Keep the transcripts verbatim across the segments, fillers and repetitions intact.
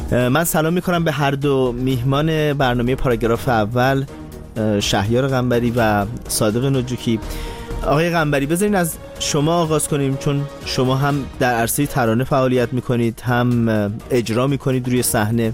من سلام میکنم به هر دو میهمان برنامه پاراگراف اول، شهریار قنبری و صادق نجوکی. آقای قنبری، بذارین از شما آغاز کنیم، چون شما هم در عرصه ترانه فعالیت میکنید، هم اجرا میکنید روی صحنه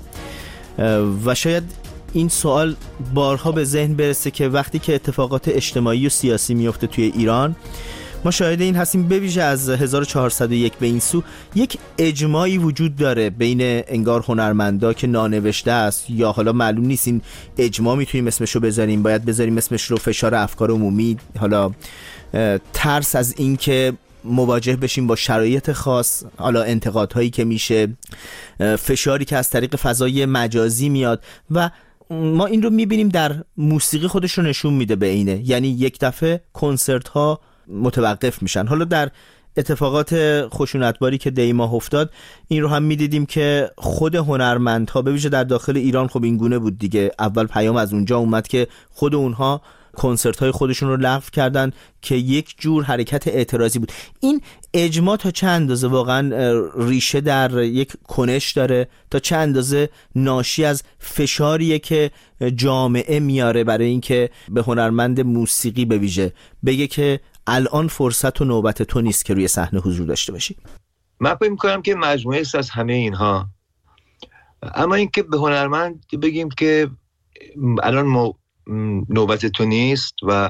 و شاید این سوال بارها به ذهن برسه که وقتی که اتفاقات اجتماعی و سیاسی میفته توی ایران، ما شاهد این هستیم به ویژه از هزار و چهارصد و یک به این سو یک اجماعی وجود داره بین انگار هنرمندا که نانوشته است، یا حالا معلوم نیست این اجماع میتونیم اسمشو بذاریم، باید بذاریم اسمش رو فشار افکار عمومی، حالا ترس از این که مواجه بشیم با شرایط خاص، حالا انتقادهایی که میشه، فشاری که از طریق فضای مجازی میاد و ما این رو میبینیم در موسیقی خودش رو نشون میده به اینه. یعنی یک دفعه کنسرت ها متوقف میشن. حالا در اتفاقات خشونتباری که دی ماه افتاد این رو هم میدیدیم که خود هنرمندها به ویژه در داخل ایران خب این گونه بود دیگه. اول پیام از اونجا اومد که خود اونها کنسرت های خودشون رو لغو کردن که یک جور حرکت اعتراضی بود. این اجماع تا چه اندازه واقعا ریشه در یک کنش داره، تا چه اندازه ناشی از فشاریه که جامعه میاره برای اینکه به هنرمند موسیقی به ویژه بگه که الان فرصت و نوبت تو نیست که روی صحنه حضور داشته باشی؟ من فکر می‌کنم که مجموعه است از همه اینها. اما اینکه به هنرمند بگیم که الان مو... نوبت تو نیست و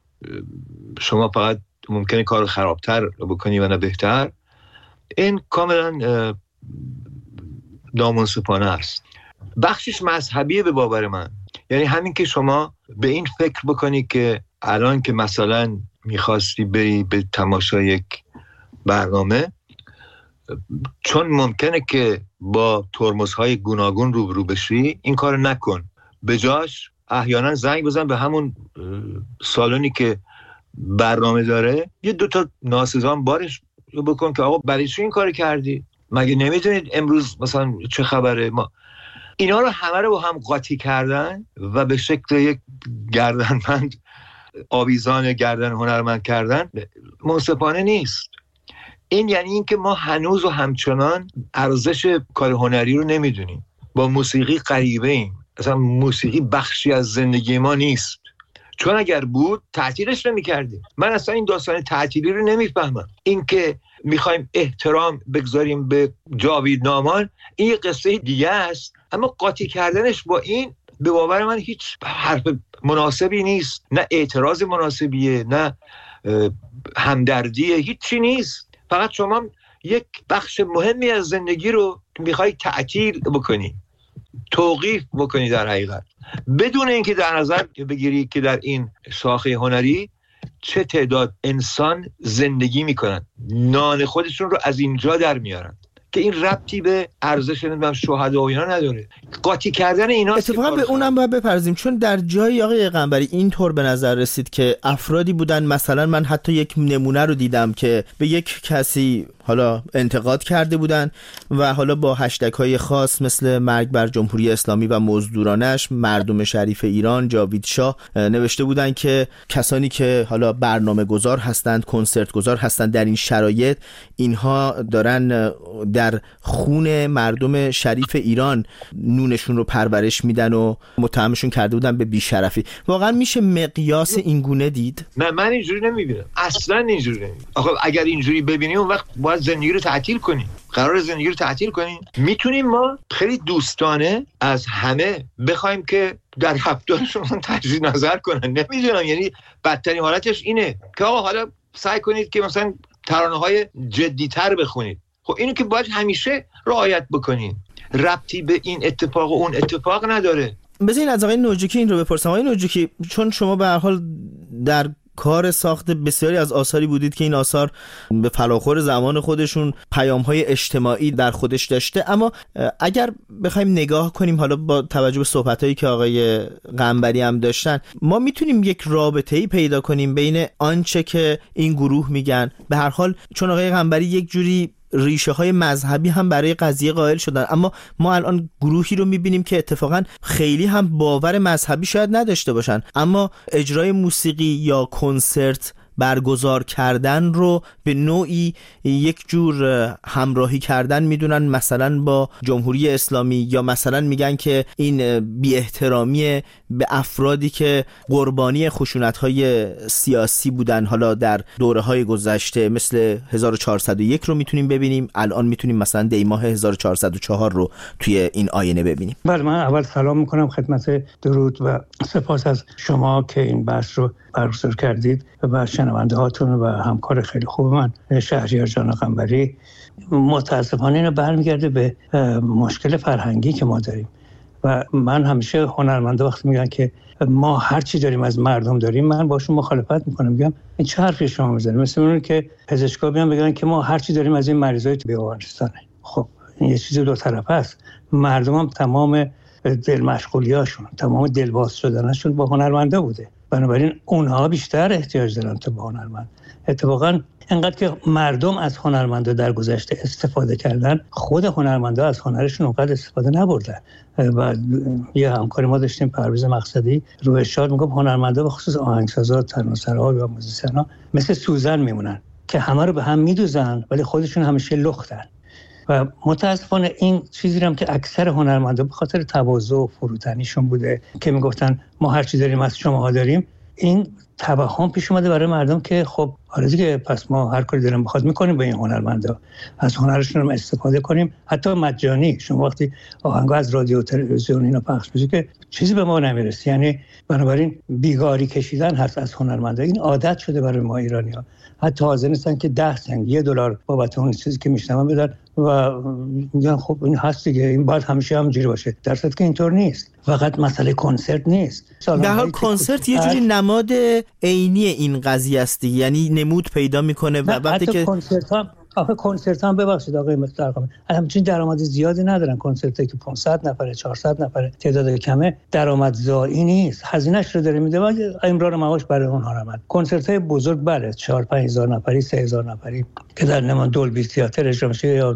شما فقط ممکنه کار خرابتر بکنی و نه بهتر، این کاملا نامنصفانه است. بخشش مذهبیه به باور من. یعنی همین که شما به این فکر بکنی که الان که مثلا میخواستی بری به تماشای یک برنامه، چون ممکنه که با ترمزهای گوناگون روبرو بشی، این کار نکن. به جاش احیانا زنگ بزن به همون سالونی که برنامه داره، یه دوتا ناسزان بارش بکن که آقا برای چی این کار کردی؟ مگه نمیدونید امروز مثلا چه خبره؟ ما اینا رو همه رو با هم قاطی کردن و به شکل یک گردنبند آویزان گردن هنرمند کردن منصفانه نیست. این یعنی این که ما هنوز و همچنان ارزش کار هنری رو نمیدونیم. با موسیقی غریبه ایم. اصلا موسیقی بخشی از زندگی ما نیست. چون اگر بود تعطیلش نمی‌کردیم. من اصلا این داستان تعطیلی رو نمیفهمم. این که میخوایم احترام بگذاریم به جاوید نامان، این یه قصه دیگه است. اما قاطی کردنش با این به باور من هیچ حرف مناسبی نیست. نه اعتراض مناسبیه، نه همدردیه، هیچی نیست. فقط شما یک بخش مهمی از زندگی رو میخوای تعطیل بکنی، توقیف بکنی در حقیقت، بدون اینکه در نظر بگیری که در این شاخه هنری چه تعداد انسان زندگی میکنن، نان خودشون رو از اینجا در میارن که این ربطی به ارزش نمیدونم شهدا و اینا نداره. قاطی کردن اینا اتفاقا به اونم باید بپرزیم، چون در جای آقای قنبری اینطور به نظر رسید که افرادی بودن، مثلا من حتی یک نمونه رو دیدم که به یک کسی حالا انتقاد کرده بودن و حالا با هشتگ های خاص مثل مرگ بر جمهوری اسلامی و مزدورانش، مردم شریف ایران، جاوید شاه، نوشته بودن که کسانی که حالا برنامه گذار هستند، کنسرت گذار هستند، در این شرایط اینها دارن در خون مردم شریف ایران نونشون رو پرورش میدن و متهمشون کرده بودن به بیشرفی. واقعا میشه مقیاس این گونه دید؟ نه، من اینجوری نمیبینم، اصلا اینجوری نمیبینم. آخه اگر اینجوری ببینیم اون وقت باید زندگی رو تعطیل کنیم. قرار زندگی رو تعطیل کنیم. میتونیم ما خیلی دوستانه از همه بخوایم که در رفتارشون تجدید نظر کنن. نمیدونم، یعنی بدترین حالتش اینه که آقا حالا سعی کنید که مثلا ترانه‌های جدی‌تر بخونید. خب اینو که باید همیشه رعایت بکنین. ربطی به این اتفاق و اون اتفاق نداره. بذارین از آقای نجوکی این رو بپرسم. آقای نجوکی، چون شما به هر حال در کار ساخت بسیاری از آثاری بودید که این آثار به فلاخور زمان خودشون پیام‌های اجتماعی در خودش داشته، اما اگر بخوایم نگاه کنیم حالا با توجه به صحبتایی که آقای قنبری هم داشتن، ما میتونیم یک رابطه‌ای پیدا کنیم بین آنچه که این گروه میگن، به هر حال چون آقای قنبری یک جوری ریشه های مذهبی هم برای قضیه قائل شدن، اما ما الان گروهی رو میبینیم که اتفاقا خیلی هم باور مذهبی شاید نداشته باشن، اما اجرای موسیقی یا کنسرت برگزار کردن رو به نوعی یک جور همراهی کردن میدونن مثلا با جمهوری اسلامی، یا مثلا میگن که این بی احترامی به افرادی که قربانی خشونت‌های سیاسی بودن حالا در دوره‌های گذشته مثل هزار و چهارصد و یک رو میتونیم ببینیم، الان میتونیم مثلا دیماه هزار و چهارصد و چهار رو توی این آینه ببینیم. بله، من اول سلام میکنم خدمت درود و سپاس از شما که این بحث رو برگزار کردید و شنونده هاتون و همکار خیلی خوب من شهریار جان قنبری. متاسفانه اینو برمیگرده به مشکل فرهنگی که ما داریم و من همیشه هنرمنده وقتی میگن که ما هر چی داریم از مردم داریم، من باشون مخالفت میکنم، میگم این چه حرفی شما میزنید؟ مثل اون که پزشکا بیان بگن که ما هر چی داریم از این مریضای بیمارستانه. خب این یه چیز دو طرفه است. مردم هم تمام دل مشغولیاشون، تمام دلباز شدنشون با هنرمنده بوده، بنابراین اونها بیشتر احتیاج دارن تا به هنرمند. اتفاقا انقدر که مردم از هنرمندا در گذشته استفاده کردن، خود هنرمندا از هنرشون اونقدر استفاده نبردن. و یه همکار ما داشتیم پرویز مقصدی رو ارشاد میگم هنرمندا به خصوص آهنگسازا، ترانه‌سراها و موزیسینا مثل سوزن میمونن که همه رو به هم میدوزن ولی خودشون همیشه لختن. و متاسفانه این چیزی هم که اکثر هنرمندا به خاطر تواضع و فروتنیشون بوده که میگفتن ما هر چی داریم از شماها داریم، این توهم پیش اومده برای مردم که خب آره دیگه پس ما هر کاری داریم بخواد میکنیم به این هنرمندا، از هنرشون هم استفاده کنیم، حتی مجانی. شما وقتی آهنگا از رادیو و تلویزیون اینا پخش میشه که چیزی به ما نمیرسه. یعنی بنابراین بیگاری کشیدن هست از هنرمندا. این عادت شده برای ما ایرانی‌ها. حتی حاضر نیستن که ده سنت یک دلار بابت اون چیزی که میشنون بدن و میگن خب این هست دیگه، این باید همیشه همینجوری باشه، در صورتی که اینطور نیست. فقط مسئله کنسرت نیست. در حال کنسرت یه جوری نماد عینی این قضیه است، یعنی نمود پیدا میکنه و وقتی که کنسرت ها آخه کنسرت هم ببخشید آقای مسترقمی همچین درآمد زیادی ندارن. کنسرتی که پانصد نفره چهارصد نفره تعداد کمه درآمدزایی نیست، هزینه‌اش رو داره میده و امرار معاش برای اونها رو. کنسرت‌های بزرگ بله چهار پنج هزار نفری سه هزار نفری که در نمان دولبی تئاتر اجرا میشه یا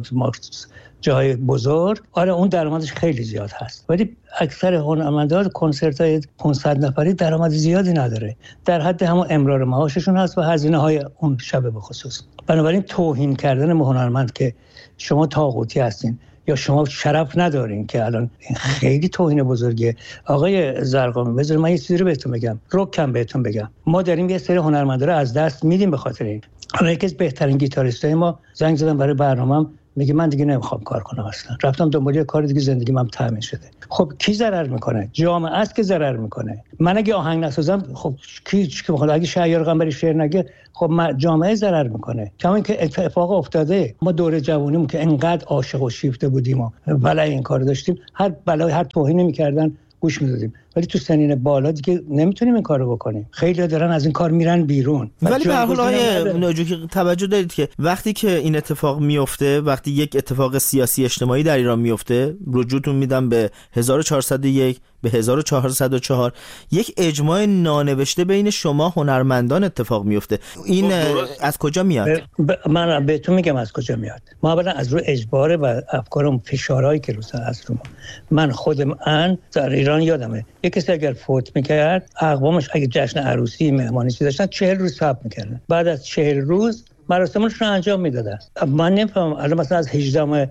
جای بزرگ، آره اون درآمدش خیلی زیاد هست، ولی اکثر هنرمندان کنسرت‌های پانصد نفری درآمد زیادی نداره، در حد همون امرار معاششون هست و هزینه‌های اون شب به خصوص. بنابراین توهین کردن به هنرمند که شما طاغوتی هستین یا شما شرف ندارین که الان این خیلی توهین بزرگه. آقای زرقامی بذار من یه چیزی رو بهتون بگم، رکم بهتون بگم، ما داریم یه سری هنرمندا رو از دست میدیم به خاطر این. الان یکی از بهترین گیتاریستای ما زنگ زدن برای برنامه‌ام، میگه من دیگه نمیخوام کار کنم اصلا، رفتم دنبال یه کار دیگه، زندگی من تامین شده. خب کی ضرر میکنه؟ جامعه است که ضرر میکنه. من اگه آهنگ نسازم خب کی کی بخواد؟ اگه شهریار قنبری شعر نگه خب جامعه ضرر میکنه. کما اینکه اتفاق افتاده ما دوره جوونیمون که انقدر عاشق و شیفته بودیم و بلای این کارو داشتیم، هر بلای هر توهینی میکردن گوش میدادیم، ولی تو سنین بالا دیگه نمیتونیم این کارو بکنیم. خیلی دارن از این کار میرن بیرون. ولی به هر حال آقای ناجوکی توجه دارید که وقتی که این اتفاق میفته، وقتی یک اتفاق سیاسی اجتماعی در ایران میفته، رجوعتون میدم به هزار و چهارصد و یک به هزار و چهارصد و چهار، یک اجماع نانوشته بین شما هنرمندان اتفاق میفته. این از کجا میاد؟ ب... من بهتون میگم از کجا میاد. ما اولا از رو اجبار و افکارم فشارهایی که روسا هست رو ما. من خودم ان در ایران یادمه یک کسی اگر فوت میکرد، اقوامش اگه جشن عروسی مهمانی چیز داشتن چهل روز صبر میکردن، بعد از چهل روز مراسمش رو انجام میدادن. من نمیفهمم الان مثلا از هجدهم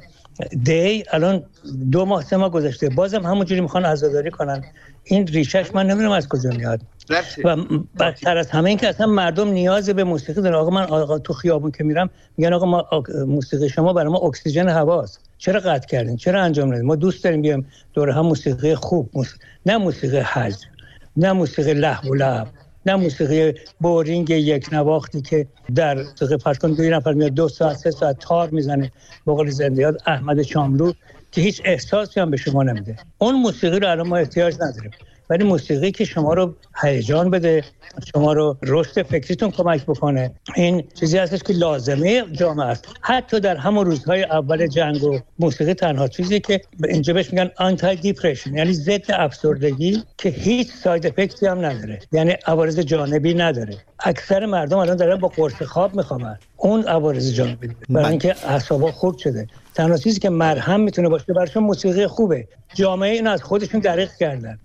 دی الان دو ماه سه ماه گذشته بازم همونجوری میخوان عزاداری کنن. این ریشش من نمیدونم از کجا میاد. و بدتر از همه این که اصلا مردم نیاز به موسیقی دارن. آقا من آقا تو خیابون که میرم میگن آقا ما موسیقی شما برای ما اکسیژن هواست، چرا قطع کردین، چرا انجام ندید؟ ما دوست داریم بیام دور هم موسیقی خوب، موسیقی... نه موسیقی هج، نه موسیقی لهو و لعب، نه موسیقی بورینگ یک نواختی که در موسیقی فرض کن دو نفر میاد دو ساعت سه ساعت تار میزنه به قول زندیات احمد شاملو که هیچ احساسی هم به شما نمیده. اون موسیقی رو الان ما احتیاج نداریم، ولی موسیقی که شما رو هیجان بده، شما رو رشد فکریتون کمک بکنه، این چیزی هستش که لازمه جامعه است. حتی در همون روزهای اول جنگ و موسیقی تنها چیزی که اینجا بهش میگن آنتی دیپرشن، یعنی ضد افسردگی که هیچ ساید افکتی هم نداره، یعنی عوارض جانبی نداره. اکثر مردم الان دارن با قرص خواب میخوابن، اون عوارض جانبی داره، برای اینکه اعصابا خورد شده. تنها چیزی که مرهم میتونه باشه براشون موسیقی خوبه. جامعه این از خودشون دریغ کردن.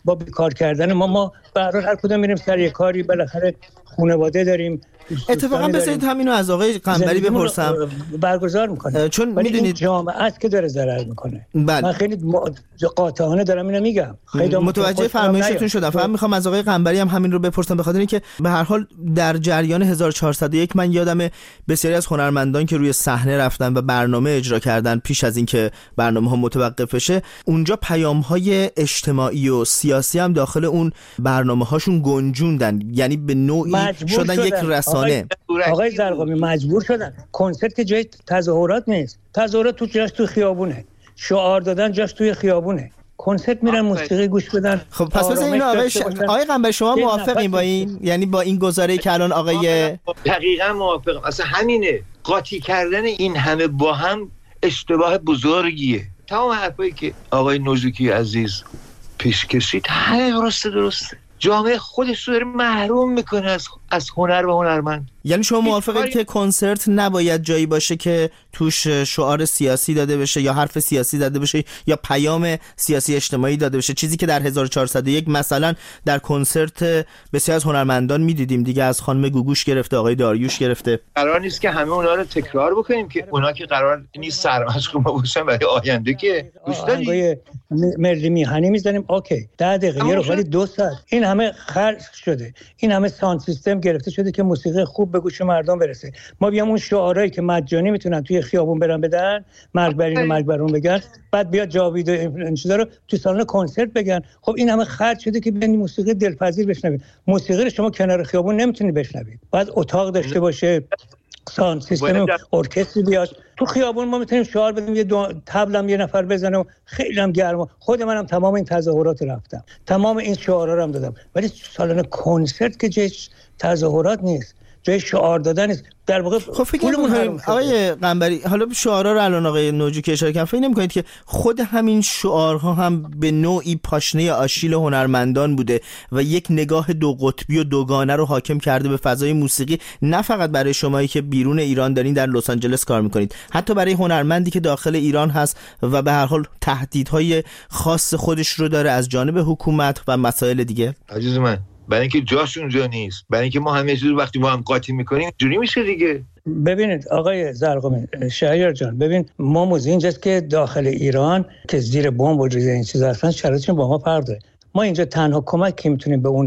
با بیکار کردن ما ما به هر حال هر کدوم میریم سر یه کاری، بالاخره خانواده داریم. اتفاقا بذارید همینو از آقای قنبری بپرسم. برگزار میکنه چون میدونید جامعه است که داره ضرر میکنه. بله. من خیلی قاطعانه دارم اینو میگم. خیلی متوجه فرمایشتون شدم. فقط میخوام از آقای قنبری هم همین رو بپرسم، به خاطر اینکه به هر حال در جریان هزار و چهارصد و یک من یادم بسیاری از هنرمندان که روی صحنه رفتن و برنامه اجرا کردن پیش از اینکه برنامه‌ها متوقف بشه، اونجا پیام‌های اجتماعی و سیاسی هم داخل اون برنامه‌هاشون گنجوندن، یعنی به نوعی شدن, شدن یک رسانه. آقای, آقای زرقامی مجبور شدن. کنسرت که جای تظاهرات نیست، تظاهرات تو جاش تو خیابونه، شعار دادن جاش توی خیابونه، کنسرت میرن موسیقی گوش بدن. خب پس مثلا اینو آقای ش... آقای قنبری شما موافقین با این؟ یعنی با این گزاره‌ای که الان آقای دقیقاً موافقم. اصلا همینه، قاطی کردن این همه با هم اشتباه بزرگیه. تمام حرفایی که آقای نوجوکی عزیز پیش کشید همه درسته درسته. جامعه خودش رو داره محروم میکنه از از هنر و هنرمند. یعنی شما موافقید که کنسرت نباید جایی باشه که توش شعار سیاسی داده بشه یا حرف سیاسی داده بشه یا پیام سیاسی اجتماعی داده بشه، چیزی که در هزار و چهارصد و یک مثلا در کنسرت بسیار از هنرمندان میدیدیم دیگه، از خانم گوگوش گرفته آقای داریوش گرفته. قرار نیست که همه اونا رو تکرار بکنیم که اونا که قرار نیست سرمشق ما باشن برای آینده که گوش دادیم. آقای ملی میهنی میزنیم اوکی ده دقیقه یه رو ولی دو ساعت این همه خرج شده، این همه ساوند سیستم گرفته شده که موسیقی خوب به گوش مردم برسه. ما بیام اون شعارهایی که مجانی میتونن توی خیابون برن بدن، مرگ بر این مرگ بر اون بگن، بعد بیاد جاوید این چیزا رو تو سالن کنسرت بگن. خب این همه خرج شده که بیان موسیقی دلپذیر بشنوید. موسیقی رو شما کنار خیابون نمیتونید بشنوید، بعد اتاق داشته باشه، ساوند سیستم ارکستر بیاد تو خیابون. ما میتونیم شعار بدیم، یه طبلم یه نفر بزنه و خیلی هم گرم. خود منم تمام این تظاهرات رفتم، تمام این شعارا رو هم دادم، ولی سالن کنسرت که جای تظاهرات نیست، جای شعار دادن نیست. در واقع خب فکر نمی‌کنید آقای قنبری، حالا شعارها رو الان آقای نوجوکی اشاره کردن، فکر نمی‌کنید که خود همین شعارها هم به نوعی پاشنه آشیل هنرمندان بوده و یک نگاه دو قطبی و دوگانه رو حاکم کرده به فضای موسیقی، نه فقط برای شمایی که بیرون ایران دارین در لس آنجلس کار می‌کنید، حتی برای هنرمندی که داخل ایران هست و به هر حال تهدیدهای خاص خودش رو داره از جانب حکومت و مسائل دیگه؟ عزیز من، برای اینکه جاش اونجا نیست، برای اینکه ما همه چیز وقتی ما هم قاطی میکنیم جوری میشه دیگه. ببینید آقای زرقامی، شهریار جان، ببین ما موضوع اینجاست که داخل ایران که زیر بمب و این چیزا هستن شرایطشون با ما فرق داره. ما اینجا تنها کمک که میتونیم به اون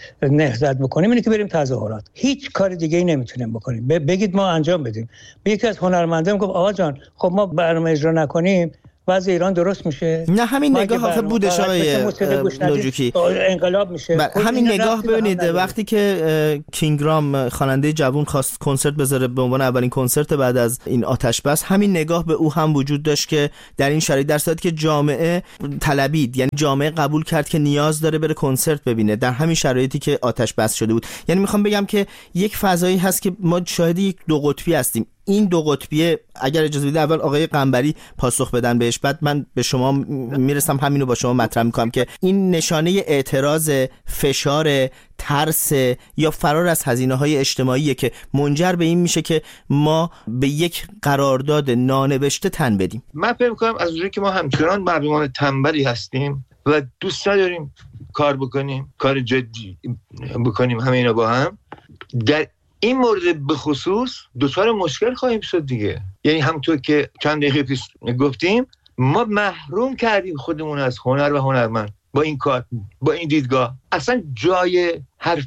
نهضت بکنیم اینه که بریم تظاهرات، هیچ کار دیگه ای نمیتونیم بکنیم. بگید ما انجام بدیم. یکی از هنرمندان گفت آقا جان خب ما برنامه اجرا نکنیم وضع ایران درست میشه. نه همین نگاه آخه بودش آقای نوجوکی، انقلاب میشه. همین نگاه ببینید وقتی که کینگرام خواننده جوان خواست کنسرت بذاره به عنوان اولین کنسرت بعد از این آتش بس، همین نگاه به او هم وجود داشت که در این شرایط در صورتی که جامعه طلبید، یعنی جامعه قبول کرد که نیاز داره بره کنسرت ببینه در همین شرایطی که آتش بس شده بود. یعنی میخوام بگم که یک فضایی هست که ما شاهد یک دو قطبی هستیم. این دو قطبیه اگر اجازه بدید اول آقای قنبری پاسخ بدن بهش، بعد من به شما میرسم همینو با شما مطرح میکنم که این نشانه اعتراض، فشار، ترس یا فرار از هزینه‌های اجتماعیه که منجر به این میشه که ما به یک قرارداد نانوشته تن بدیم. من فکر میکنم از اونجایی که ما همچنان مردمان تنبلی هستیم و دوست نداریم کار بکنیم، کار جدی بکنیم همه اینا با هم، در این مورد به خصوص دچار مشکل خواهیم شد دیگه. یعنی همونطور که چند دقیقه پیش گفتیم ما محروم کردیم خودمون از هنر و هنرمند با این کار، با این دیدگاه. اصلا جای حرف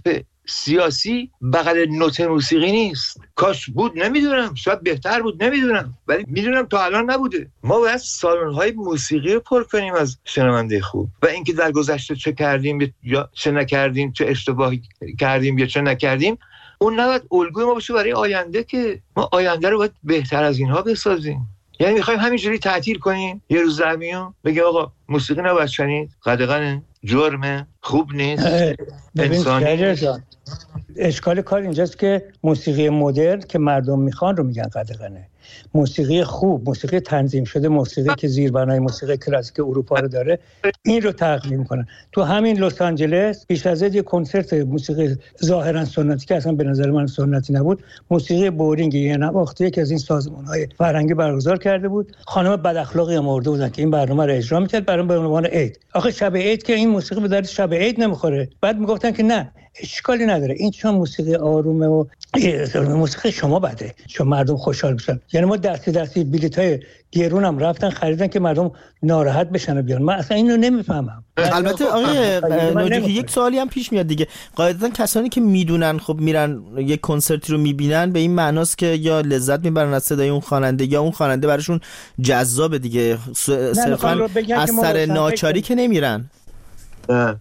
سیاسی بغل نوت موسیقی نیست. کاش بود، نمیدونم، شاید بهتر بود، نمیدونم، ولی میدونم تا الان نبوده. ما باید سالن‌های موسیقی رو پر کنیم از شنونده خوب و اینکه در گذشته چه کردیم یا چه نکردیم، چه اشتباهی کردیم یا چه نکردیم، اون نباید الگوی ما باشه برای آینده که ما آینده رو باید بهتر از اینها بسازیم. یعنی میخوایم همینجوری تعطیل کنیم یه روز در میون بگیم آقا موسیقی نباید شنید، قدغنه، جرمه، خوب نیست، انسانی. اشکال کار اینجاست که موسیقی مدرن که مردم میخوان رو میگن قدغنه. موسیقی خوب، موسیقی تنظیم شده، موسیقی که زیربنای موسیقی کلاسیک اروپا رو داره، این رو تقلید میکنن. تو همین لس آنجلس پیش از این یه کنسرت موسیقی ظاهرا سنتی که اصلا به نظر من سنتی نبود، موسیقی بورینگ یه نواختی که از این سازمان‌های فرهنگی برگزار کرده بود، خانم بد اخلاقی هم آورده بودن که این برنامه رو اجرا می‌کرد برای به عنوان عید. آخه شب عید که این موسیقی به درد شب عید نمیخوره. بعد میگفتن که نه اشکالی نداره، این چون موسیقی آرومه و موسیقی شما بده چون مردم خوشحال بشن. یعنی ما دستی دستی بلیطای گرون هم رفتن خریدن که مردم ناراحت بشن و بیان. من اصلا اینو نمیفهمم. البته آقای نوجوکی یک سوالی هم پیش میاد دیگه، قاعدتا کسانی که میدونن خب میرن یک کنسرتی رو میبینن به این معناست که یا لذت میبرن از صدای اون خواننده یا اون خواننده براشون جذابه دیگه، صرفا از سر ناچاری که نمیرن. نه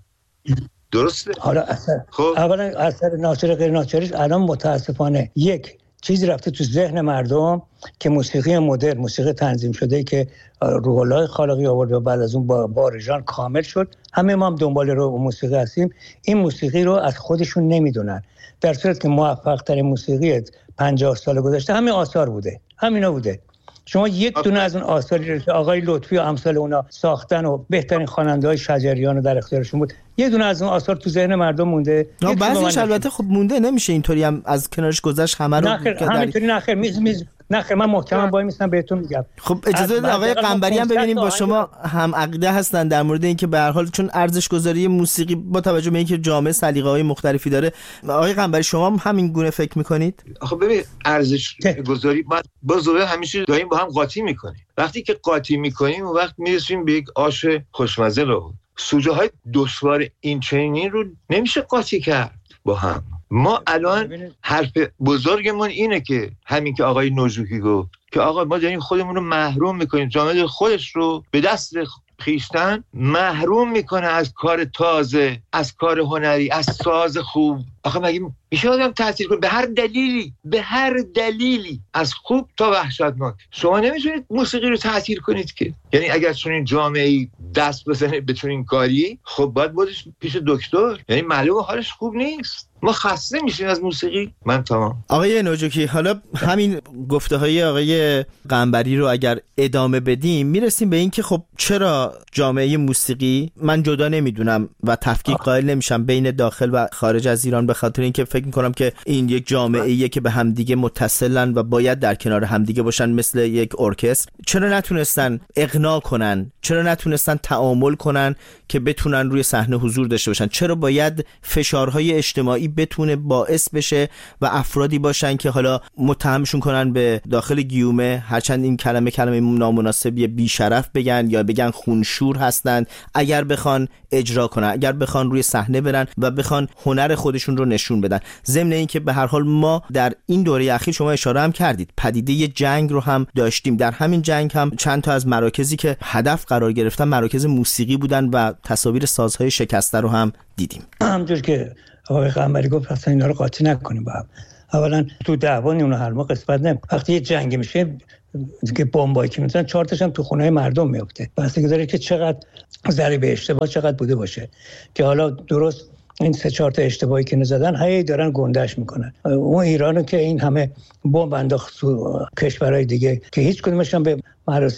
درسته. حالا اثر خب. اولا اثر ناچاری غیر ناچاریش الان متاسفانه یک چیزی رفته تو ذهن مردم که موسیقی مدرن، موسیقی تنظیم شده که روح الله خالقی آورد و بعد از اون با بارجان کامل شد، همه ما هم دنبال رو موسیقی هستیم، این موسیقی رو از خودشون نمیدونن، در صورتی که موفق ترین موسیقی پنجاه سال گذشته همین آثار بوده، همینا بوده. شما یک دونه از اون آثاری رو که آقای لطفی و امثال اونا ساختن و بهترین خواننده‌های شجریان رو در اختیارشون بود، یه دونه از اون آثار تو ذهن مردم مونده. بعضیش البته خب مونده، نمیشه اینطوری هم از کنارش گذشت همه رو. نه همینطوری نه خیر، میز میز نه خیر، من محکماً وای میستم بهتون میگم. خب اجازه بدید آقای قنبری هم ببینیم با شما هم عقیده هستن در مورد اینکه به هر حال چون ارزش گذاری موسیقی با توجه به اینکه جامعه سلیقه‌های مختلفی داره، آقای قنبری شما هم همین گونه فکر میکنید؟ خب ببین ارزش گذاری با زوره همیشه داریم با هم قاطی میکنیم. وقتی که قاطی میکنیم اون وقت میرسیم به یک آش خوشمزه. رو سوژه های دشوار این چنینی رو نمیشه قاطی کرد با هم. ما الان حرف بزرگمون اینه که همین که آقای نوجوکی گفت که آقا ما داریم خودمون رو محروم میکنیم، جامعه خودش رو به دست خیشتن محروم میکنه از کار تازه، از کار هنری، از ساز خوب. آخه مگه میشه آدم تاثیر کنه به هر دلیلی، به هر دلیلی از خوب تا وحشتناک؟ شما نمیتونید موسیقی رو تاثیر کنید که، یعنی اگر چنین جامعه‌ای دست بزنه به چنین کاری، خب باید بودش پیش دکتر، یعنی معلومه حالش خوب نیست. ما خسته میشیم از موسیقی. من تمام. آقای نوجوکی حالا همین گفته های آقای قنبری رو اگر ادامه بدیم میرسیم به این که خب چرا جامعه موسیقی، من جدا نمیدونم و تفکیک قائل نمیشم بین داخل و خارج از ایران، به خاطر اینکه فکر میکنم که این یک جامعه‌ایه که به همدیگه متصلن و باید در کنار همدیگه باشن مثل یک ارکستر، چرا نتونستن اقناع کنن، چرا نتونستن تعامل کنن که بتونن روی صحنه حضور داشته باشن؟ چرا باید فشارهای اجتماعی بتونه باعث بشه و افرادی باشن که حالا متهمشون کنن به داخل گیومه، هرچند این کلمه کلمه نامناسبی، بیشرف بگن یا بگن خونشور هستند، اگر بخوان اجرا کنن، اگر بخوان روی صحنه برن و بخوان هنر خودشون رو نشون بدن. ضمن این که به هر حال ما در این دوره اخیر شما اشاره هم کردید پدیده جنگ رو هم داشتیم، در همین جنگ هم چند تا از مراکزی که هدف قرار گرفتن مراکز موسیقی بودن و تصاویر سازهای شکسته رو هم دیدیم. همونجور که آقای قنبری گفت اصلا اینا رو قاطی نکنیم با هم. اولا تو دعوان اون هر ما قسمت نمی، وقتی یه جنگ میشه که بمبایی که میزنن چهار تاش هم تو خونه مردم میفته، بستگی داره که چقدر ضریب اشتباه چقدر بوده باشه، که حالا درست این سه چهار تا اشتباهی که نزدن هی دارن گندش میکنن. اون ایرانو که این همه بمب انداخت تو کشورهای دیگه که هیچ کدومش هم به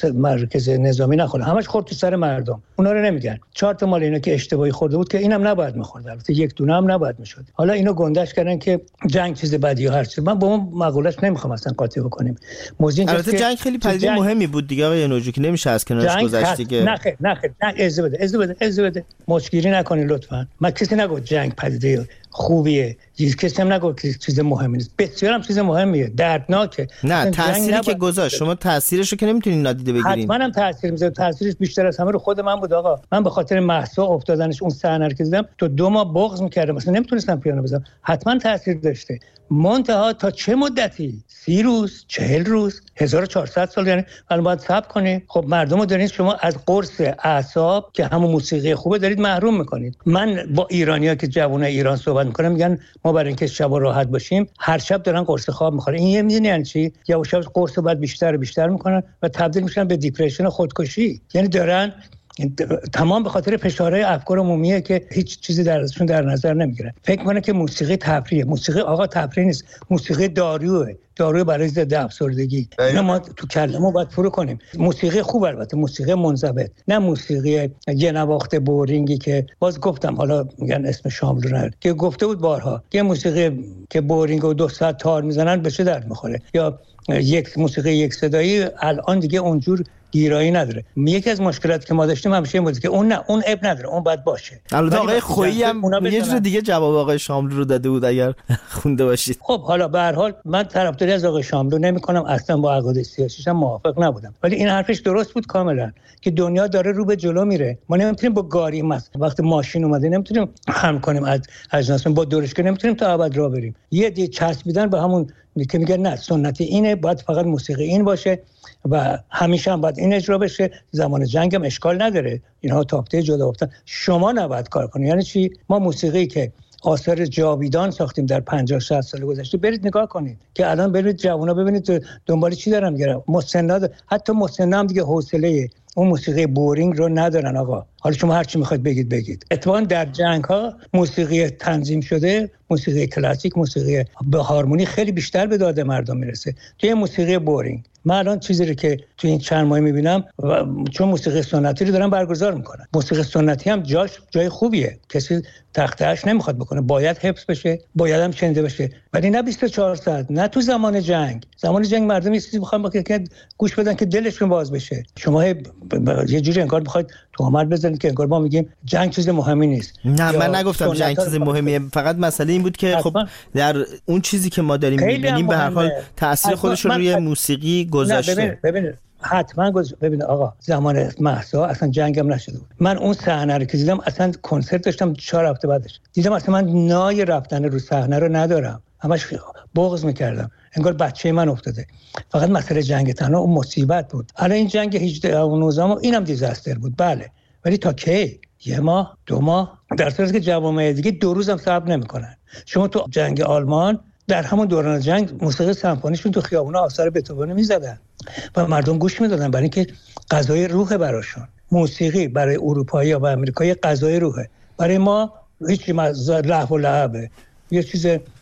مرکز نظامی نخورد، همش خورد تو سر مردم، اونا رو نمیگن. چهار تا مال اینا که اشتباهی خورده بود که اینم نباید میخورد، البته یک دونه هم نباید میشد. حالا اینو گندش کردن که جنگ چیز بدی یا هر چیز. من با اون مقولهش نمیخوام اصلا قاطی بکنیم. موضوع البته جنگ خیلی پدیده جنگ... مهمی بود دیگه آقای نوجوکی، نمیشه از کنارش گذشت دیگه. نه خیر نه خیر نه اجازه بده اجازه بده اجازه بده مشکلی نکنید لطفا. من کسی نگفت جنگ پدیده خوبیه، کسی هم نگفت که چیز مهمی نیست، بسیار هم چیز مهمیه، دردناکه. نه تأثیری که گذاشت شما تأثیرش رو که نمیتونید نادیده بگیرید. حتما هم تأثیر میذاره، تأثیرش بیشتر از همه رو خود من بود آقا. من به خاطر مهسا افتادنش اون صحنه که دیدم تو دو ماه بغض می‌کردم، مثلا نمیتونستم پیانو بزنم. حتما تأثیر داشته. منتها تا چه مدتی؟ سی روز، چهل روز، هزار و چهارصد سال، یعنی الان باید صبر کنید. خب مردمو دارین شما از قرص اعصاب که همون موسیقی خوبه دارید محروم میکنید. من با ایرانی‌ها که جوانای ایران صحبت میکنم میگن ما برای اینکه شب راحت باشیم هر شب دارن قرص خواب میخورن. این میدونی یعنی چی؟ یواش یواش قرص بعد بیشتر و بیشتر میکنن و تبدیل میشن به دیپرشن و خودکشی. یعنی دارن تمام به خاطر فشارهای افکار عمومیه که هیچ چیزی در ازشون در نظر نمیگیرن. فکر کنه که موسیقی تفریحه. موسیقی آقا تفریح نیست، موسیقی داروه، داروی برای ضد افسردگی. اینو ما تو کلمو باید فرو کنیم. موسیقی خوب، البته موسیقی منضبط، نه موسیقی یه نواخت بورینگی که باز گفتم حالا میگن اسم شاملو رو که گفته بود بارها که موسیقی که بورینگ و دو ساعت تار میزنن به چه درد میخوره، یا یک موسیقی یک صدایی الان دیگه اونجور گیرایی نداره. یکی از مشکلاتی که ما داشتیم همیشه این بود که اون نه اون اب نداره، اون باید باشه. البته آقای خویی هم یه جور دیگه جواب آقای شاملو رو داده بود اگر خونده باشید. خب حالا به هر حال من طرفداری از آقای شاملو نمی‌کنم، اصلا با عقاید سیاسیش هم موافق نبودم، ولی این حرفش درست بود کاملا که دنیا داره رو به جلو میره. ما نمیتونیم با گاری مثلا وقتی ماشین اومده نمیتونیم هم کنیم از اجناس با دورشگاه نمیتونیم تا ابد راه بریم. یه دی چسبیدن به همون که میگه نه سنتی اینه، باید فقط موسیقی این باشه و همیشه هم باید این اجرا بشه. زمان جنگ هم اشکال نداره، اینها تاپته جدا افتن. شما نباید کار کنید. یعنی چی؟ ما موسیقی که آثار جاویدان ساختیم در پنجاه شصت سال گذشته برید نگاه کنید که الان برید جوونا ببینید دنبال چی دارن میگردن. مسنا حتی مسنا هم دیگه حوصله اون موسیقی بورینگ رو ندارن آقا. حالا شما هر چی میخواید بگید بگید. اتفاقا در جنگ ها موسیقی تنظیم شده، موسیقی کلاسیک، موسیقی به هارمونی خیلی بیشتر به داده مردم میرسه توی موسیقی بورینگ. من الان چیزی رو که تو این چند ماه میبینم چون موسیقی سنتی رو دارن برگزار میکنن. موسیقی سنتی هم جاش جای خوبیه، کسی تختهش نمیخواد بکنه، باید حفظ بشه، باید هم شنیده بشه، ولی نه بیست و چهار ساعت، نه تو زمان جنگ. زمان جنگ مردم یه چیزی میخوان که گوش بدن که دلشون باز بشه. شما یه جوری انگار میخواید تهمت بزنید که انگار ما میگیم جنگ چیز مهمی نیست. نه من نگفتم جنگ چیز مهمیه، فقط مسئله این بود که خب در اون چیزی که ما داریم میبینیم به هر حال تاثیر خودش رو روی موسیقی گذاشته. ببین ببین حتما گذاشته. ببین آقا زمان مهسا اصلا جنگم نشده بود. من اون صحنه رو که دیدم اصلا کنسرت داشتم چهار هفته بعدش دیدم اصلا من نای رفتن رو صحنه رو ندارم، همش بغض میکردم، انگار بچه من افتاده. فقط مسئله جنگ تنها اون مصیبت بود. الان این جنگ هجده و نوزده اینم دیزاستر بود بله، ولی تا کی؟ یه ماه دو ماه، در صورتی که جوامع دیگه دو روز هم صبر نمیکنن. شما تو جنگ آلمان در همون دوران جنگ موسیقی سمفونیشون تو خیابونا آثار بتهوون میزدن و مردم گوش میدادن، برای اینکه غذای روح براشون. موسیقی برای اروپایی و امریکایی غذای روحه، برای ما هیچ لهو و لعبه، یه چیز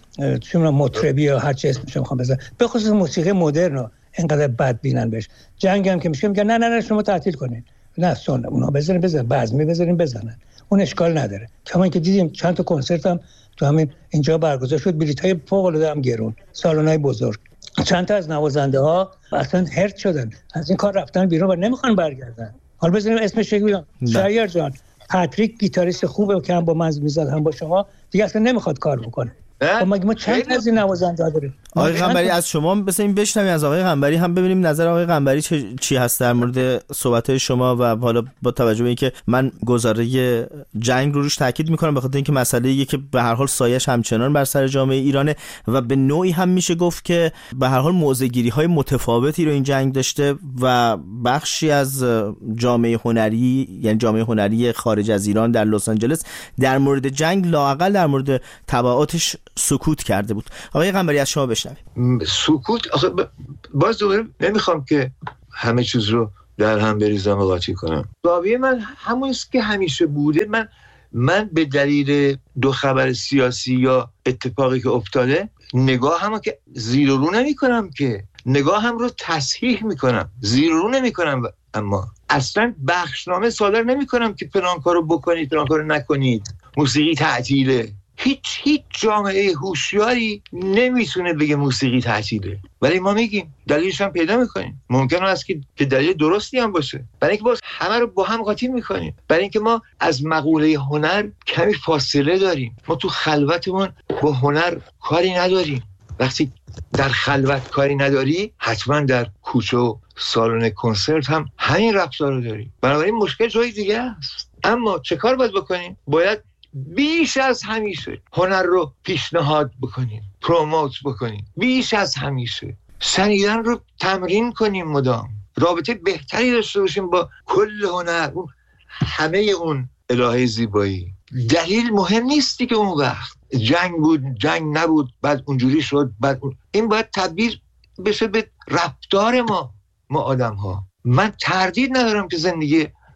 چه می‌دونم مطربی یا هر چی اسمش میخوام بزنم. به خصوص موسیقی مدرن اینقدر بد بینن بهش. جنگ هم که میشه میگن نه نه نه شما تعطیل کنین، نه سن اونا بزنن بزنن بزمی بزنین بزنن، اون اشکال نداره. کما که دیدیم چند تا کنسرت هم تو همین اینجا برگزار شد، بلیط‌های فوق‌العاده هم گرون، سالن‌های بزرگ. چند تا از نوازنده‌ها اصلا هرت شدن، از این کار رفتن بیرون و نمیخوان برگردن. حالا بزنیم اسمش بگم شهریار جان، پاتریک گیتاریست خوبه که هم با من میزد هم با شما دیگه اصلا نمیخواد کار بکنه. خب مگه ما چند از این نوازنده داریم؟ آقای قنبری از شما بسیم بشنویم، از آقای قنبری هم ببینیم نظر آقای قنبری چی هست در مورد صحبت‌های شما. و حالا با توجه به اینکه من گزاره جنگ رو روش تاکید میکنم به خاطر اینکه مسئله‌ایه که به هر حال سایش همچنان بر سر جامعه ایرانه و به نوعی هم میشه گفت که به هر حال موضع‌گیری‌های متفاوتی رو این جنگ داشته و بخشی از جامعه هنری، یعنی جامعه هنری خارج از ایران در لس آنجلس در مورد جنگ لااقل در مورد تبعاتش سکوت کرده بود. آقای قنبری از شما بشنویم. سکوت آخه ب... باز دوباره نمیخوام که همه چیز رو در هم بریزم و قاطی کنم. دعوی من همون است که همیشه بوده. من من به دلیل دو خبر سیاسی یا اتفاقی که افتاده نگاه هم که زیر و رو نمی کنم، که نگاه هم رو تصحیح میکنم، زیر و رو نمی کنم، اما اصلا بخشنامه صادر نمی کنم که فلان کارو بکنید فلان کارو نکنید، موسیقی تعطیله. هیچ هیچ جامعه هوشیاری نمیتونه بگه موسیقی تعطیله، ولی ما میگیم، دلیلش هم پیدا میکنیم. ممکن است که دلیل درستی هم باشه، برای اینکه باز همه رو با هم قاطی میکنیم، برای اینکه ما از مقوله هنر کمی فاصله داریم. ما تو خلوتمون با هنر کاری نداریم. وقتی در خلوت کاری نداری، حتما در کوچه و سالن کنسرت هم همین رفتار رو داری. بنابراین مشکل جای دیگه است. اما چه کار باید بکنیم؟ باید بیش از همیشه هنر رو پیشنهاد بکنیم، پروموت بکنیم، بیش از همیشه شنیدن رو تمرین کنیم، مدام رابطه بهتری داشته باشیم با کل هنر، اون همه اون الهه زیبایی. دلیل مهم نیستی که اون وقت جنگ بود، جنگ نبود، بعد اونجوری شد، بعد اون... این باید تبدیل بشه به رفتار ما ما آدم ها. من تردید ندارم که زندگی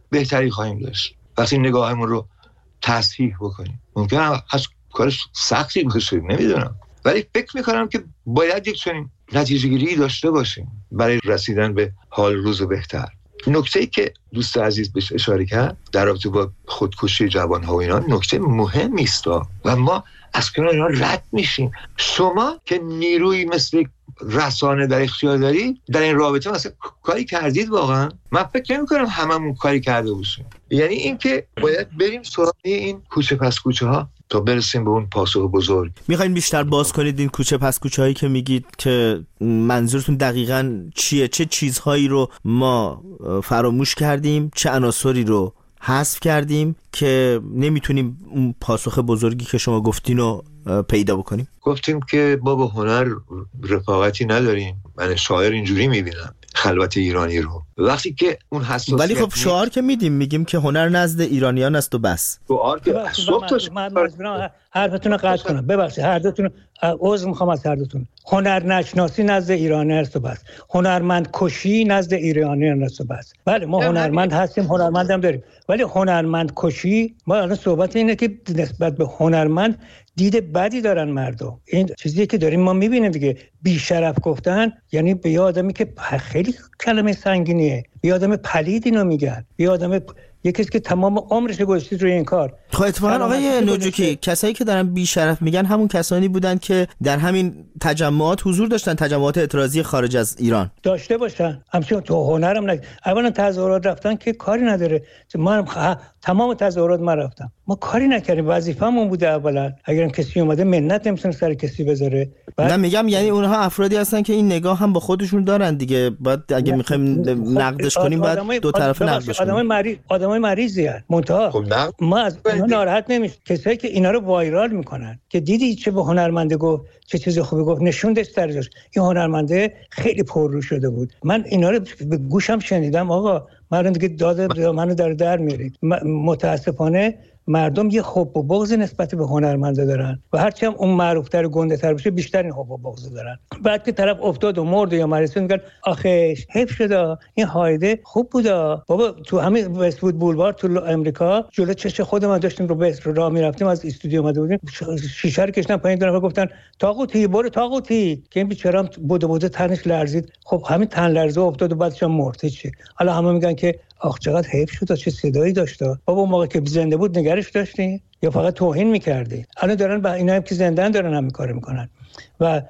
بهتری خواهیم داشت وقتی نگاهمون رو تصحیح بکنیم. ممکنه از کارش سختی باشه، نمیدونم، ولی فکر میکنم که باید یک چنین نتیجه گیری داشته باشیم برای رسیدن به حال روز بهتر. نکته‌ای که دوست عزیز بهش اشاره کرد در رابطه با خودکشی جوان‌ها و اینا نکته مهمی است و ما از کنار اینا رد میشیم. شما که نیروی مثل رسانه در اختیار دارید در این رابطه مثلا کاری کردید واقعا؟ من فکر نمی‌کنم هممون کاری کرده باشیم. یعنی این که باید بریم سراغ این کوچه پس کوچه ها تا برسیم به اون پاسخ بزرگ. میخواین بیشتر باز کنید این کوچه پس کوچه هایی که میگید که منظورتون دقیقاً چیه؟ چه چیزهایی رو ما فراموش کردیم، چه عناصری رو حذف کردیم که نمیتونیم اون پاسخ بزرگی که شما گفتین رو پیدا بکنیم؟ گفتیم که ما با هنر رفاقتی نداریم. من شاعر اینجوری میبینم خلوت ایرانی رو، وقتی که اون حساسیت، ولی خب شعار که میدیم میگیم که هنر نزد ایرانیان است و بس. شعار که صبح تا من حرفتون رو قطع کنم، ببخشید هر دوتون عذر میخوام از هر دوتون. هنر نشناسی نزد ایرانیان است و بس، هنرمند کشی نزد ایرانیان است و بس. بله ما هنرمند هستیم، هنرمندم داریم، ولی هنرمند کشی، ما الان صحبت اینه که نسبت به هنرمند دید بدی دارن مردم. این چیزی که داریم ما میبینیم دیگه. بی شرف گفتن یعنی به یه آدمی که خیلی کلمه سنگینیه، به آدم پلید اینو میگن، به آدم یکی که تمام عمرش گذاشته روی این کار. خب اتفاقا آقای نوجوکی کسایی که دارن بی شرف میگن همون کسانی بودن که در همین تجمعات حضور داشتن، تجمعات اعتراضی خارج از ایران داشته باشن. همچنین تو هنرم نگه اولا تظاهرات رفتن که کاری نداره. ما تمام تظاهرات ما رفتم، ما کاری نکردیم، وظیفه‌مون بوده. اولا اگرم کسی اومده منت نمیتونه سر کسی بذاره. نه میگم یعنی اونها افرادی هستن که این نگاه هم با خودشون دارن دیگه. بعد اگه میخوایم نقدش کنیم بعد دو طرف نقدش کنیم. آدمای مریض آدمای مریضی ان منتها خب ما از اینا ناراحت نمیشه. کسایی که اینا رو وایرال میکنن که دیدی چه به هنرمنده گفت، چه چیز خوبی گفت، نشون داد درجاش. این هنرمنده خیلی پررو شده بود. من اینا رو به گوشم شنیدم. آقا من دیگه داد منو در در میارید. متاسفانه مردم یه حب و بغض نسبت به هنرمنده دارن و هرچی هم اون معروف‌تر و گنده‌تر بشه بیشتر این حب و بغض دارن. بعد که طرف افتاد و مرد یا مریض میگن آخه حیف شد، این هایده خوب بود بابا. تو همین وست‌وود بولوار تو امریکا جلو چش خودم داشتیم رو به راه میرفتیم، از استودیو اومده بودیم، شیشه رو کشیدن پایین، دو نفر گفتن طاغوتی برو طاغوتی، که این بیچاره‌ام بوده بوده تنش لرزید. خب همین تن لرزه افتاد و بعدش هم مرد. چی حالا همه میگن که آخ چقدر حیف شد، چه صدایی داشت. بابا موقع که زنده بود نگرش داشتی یا فقط توهین می‌کردی؟ الان دارن با اینا هم که زنده‌ان دارن هم کار میکنن و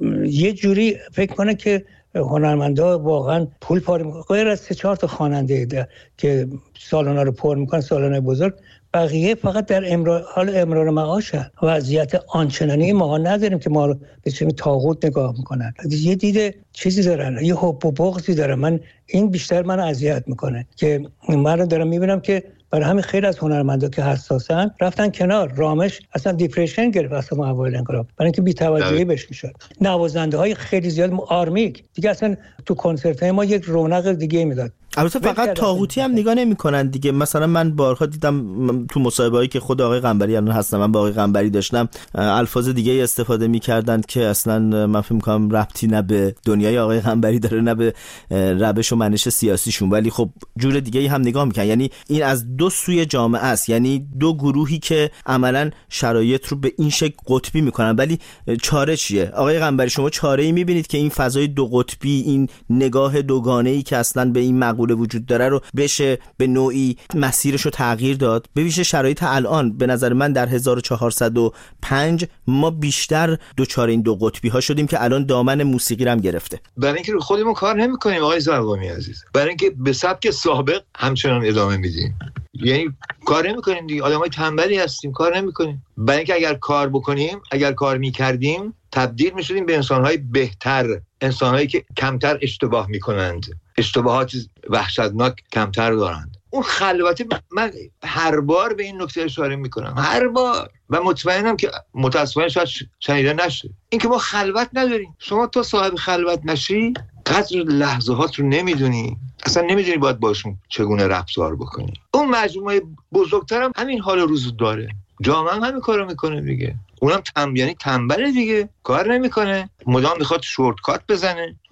یه جوری فکر کنه که هنرمندا واقعا پول پاره میکنن. غیر از سه چهار تا خواننده که سالونا رو پر میکنن، سالن‌های بزرگ، بقیه فقط در امرار حال امرار معاشن. وضعیت آنچنانی ما نداریم که ما رو به چه طاغوت نگاه میکنن. یه دیده چیزی دارن، یه حب و بغضی دارن. من این بیشتر من اذیت میکنه که من رو دارم میبینم که برای همین خیلی از هنرمندا که حساسن رفتن کنار. رامش اصلا دیپرشن گرفت اصلا اوایل انقلاب برای اینکه بی‌توجهی بهش میشد. نوازنده‌های خیلی زیاد آرمیک دیگه اصلا تو کنسرت‌های ما یک رونق دیگه میداد. البته فقط طاغوتی هم نگاه نمی‌کنن دیگه. مثلا من بارها دیدم تو مصاحبه‌ای که خود آقای قنبری الان هستم، من با آقای قنبری داشتم، الفاظ دیگه استفاده می‌کردن که اصلا من فکر می‌کنم ربطی نه به دنیای آقای قنبری داره نه به روش و منش سیاسیشون، ولی خب جور دیگه‌ای هم نگاه می‌کنن. یعنی این از دو سوی جامعه است، یعنی دو گروهی که عملاً شرایط رو به این شکل قطبی می‌کنن. ولی چاره چیه آقای قنبری؟ شما چاره‌ای می‌بینید که این فضای دو قطبی، این نگاه دوگانه‌ای که اصلاً به این مقوله وجود داره رو بشه به نوعی مسیرش رو تغییر داد؟ به ویژه شرایط الان به نظر من در هزار و چهارصد و پنج ما بیشتر دوچار این دو قطبی ها شدیم که الان دامن موسیقی رو هم گرفته. برای اینکه خودمون کار نمی‌کنیم آقای زرقامی عزیز، برای اینکه به سبک سابق همچنان ادامه میدیم. یعنی کار نمی‌کنیم دیگه، آدمای تنبلی هستیم، کار نمی‌کنیم. برای اینکه اگر کار بکنیم، اگر کار می‌کردیم، تبدیل می‌شدیم به انسان‌های بهتر، انسان‌هایی که کمتر اشتباه می‌کنند، اشتباهات وحشتناک کمتر دارند. اون خلوتی من هر بار به این نکته اشاره میکنم، هر بار، و مطمئنم که متاسفانه شاید شنیده نشه، این که ما خلوت نداریم. شما تا صاحب خلوت نشی قدر لحظات رو نمیدونی، اصلا نمیدونی باید باشون چگونه رفتار بکنی. اون مجموعه بزرگترم همین حال روز داره، جامعه هم همین کارو میکنه دیگه. اونم تم یعنی تنبله دیگه، کار نمیکنه، مدام میخواد شورت کات بزنه.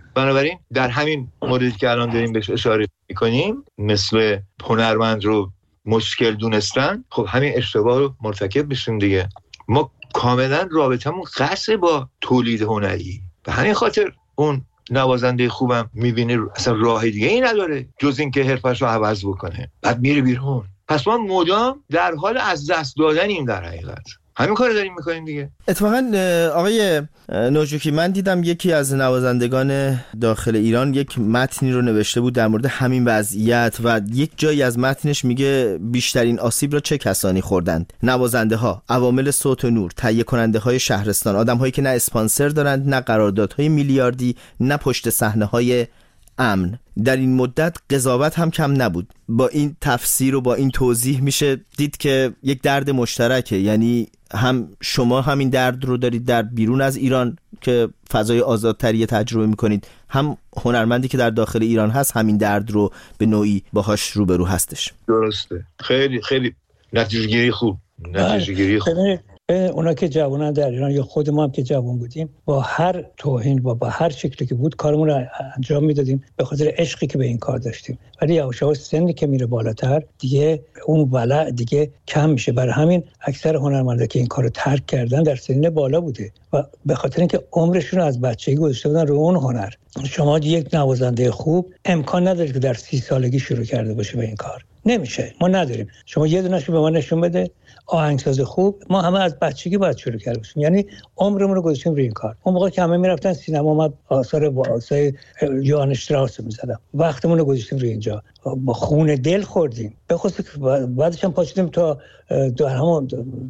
بنابراین در همین موردی که الان داریم بهش اشاره میکنیم، مثل هنرمند رو مشکل دونستن، خب همین اشتباه رو مرتکب بشیم دیگه. ما کاملا رابطمون قصه با تولید هنری، به همین خاطر اون نوازنده خوبم میبینه اصلا راه دیگه ای نداره جز این که حرفش رو عوض بکنه، بعد میره بیرون. پس ما مدام در حال از دست دادنیم در حقیقت. همین کار داریم میکنیم دیگه. اتفاقا آقای نوجوکی، من دیدم یکی از نوازندگان داخل ایران یک متنی رو نوشته بود در مورد همین وضعیت و یک جایی از متنش میگه بیشترین آسیب را چه کسانی خوردند؟ نوازنده ها، عوامل صوت و نور، تهیه کننده های شهرستان، آدم هایی که نه اسپانسر دارند، نه قراردادهای میلیاردی، نه پشت صحنه های امن. در این مدت قضاوت هم کم نبود. با این تفسیر و با این توضیح میشه دید که یک درد مشترکه، یعنی هم شما همین درد رو دارید در بیرون از ایران که فضای آزادتری تجربه میکنید، هم هنرمندی که در داخل ایران هست همین درد رو به نوعی باهاش روبرو هستش. درسته. خیلی خیلی نتیجه گیری خوب. نتیجه گیری خوب. اونا که جوانان در ایران یا خود ما هم که جوان بودیم، با هر توهین و با هر شکلی که بود کارمون رو انجام میدادیم به خاطر عشقی که به این کار داشتیم. ولی یواش یواش سنی که میره بالاتر دیگه اون ولع دیگه کم میشه. برای همین اکثر هنرمندا که این کارو ترک کردن در سن بالا بوده و به خاطر اینکه عمرشون رو از بچگی گذاشته بودن رو اون هنر. شما یک نوازنده خوب امکان نداره که در سی سالگی شروع کرده باشه به این کار. نمیشه، ما نداریم. شما یه دونه‌شو به ما نشون بده. آهنگساز خوب ما همه از بچگی باید شروع کرده باشیم، یعنی عمرمون رو گذاشتیم روی این کار. اون موقع که همه میرفتن سینما، ما آثار واسه یوهان شتراوس می‌زدم، وقتمون رو گذاشتیم روی اینجا، با خون دل خوردیم. به خصوص بعدش هم پاشیدیم تا در همون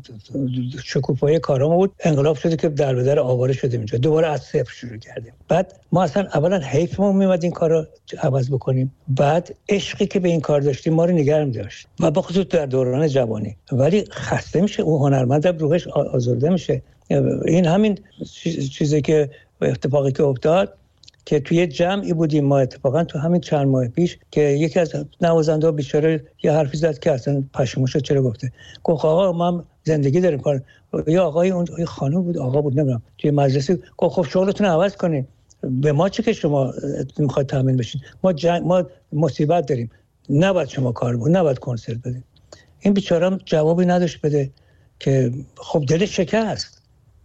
شکوفای کارامون بود، انقلاب شده که در به در آواره شدیم اینجا، دوباره از صفر شروع کردیم. بعد ما اصلا اولا حیفمون میومد این کارو عوض بکنیم، بعد عشقی که به این کار داشتیم ما رو نگه می‌داشت و به خصوص در دوران جوانی. ولی خسته میشه اون هنرمند، روحش آزرده میشه. این همین چیزی که اتفاقی که افتاد که توی جمعی بودیم ما اتفاقا تو همین چند ماه پیش که یکی از نوازنده‌ها بیچاره یه حرفی زد که اصلا پشیمون شد چرا گفته. گفت آقا ما زندگی داریم کار. یا آقای اون یه خانم بود، آقا بود نمیدونم، توی مجلس گفت خب شغلتون عوض کنین، به ما چه که شما میخواید تامین بشین، ما جنگ، ما مصیبت داریم، نباید شما کار بود، نباید کنسرت بدین. این بیچاره هم جوابی نداشت بده که خب دلش شکست.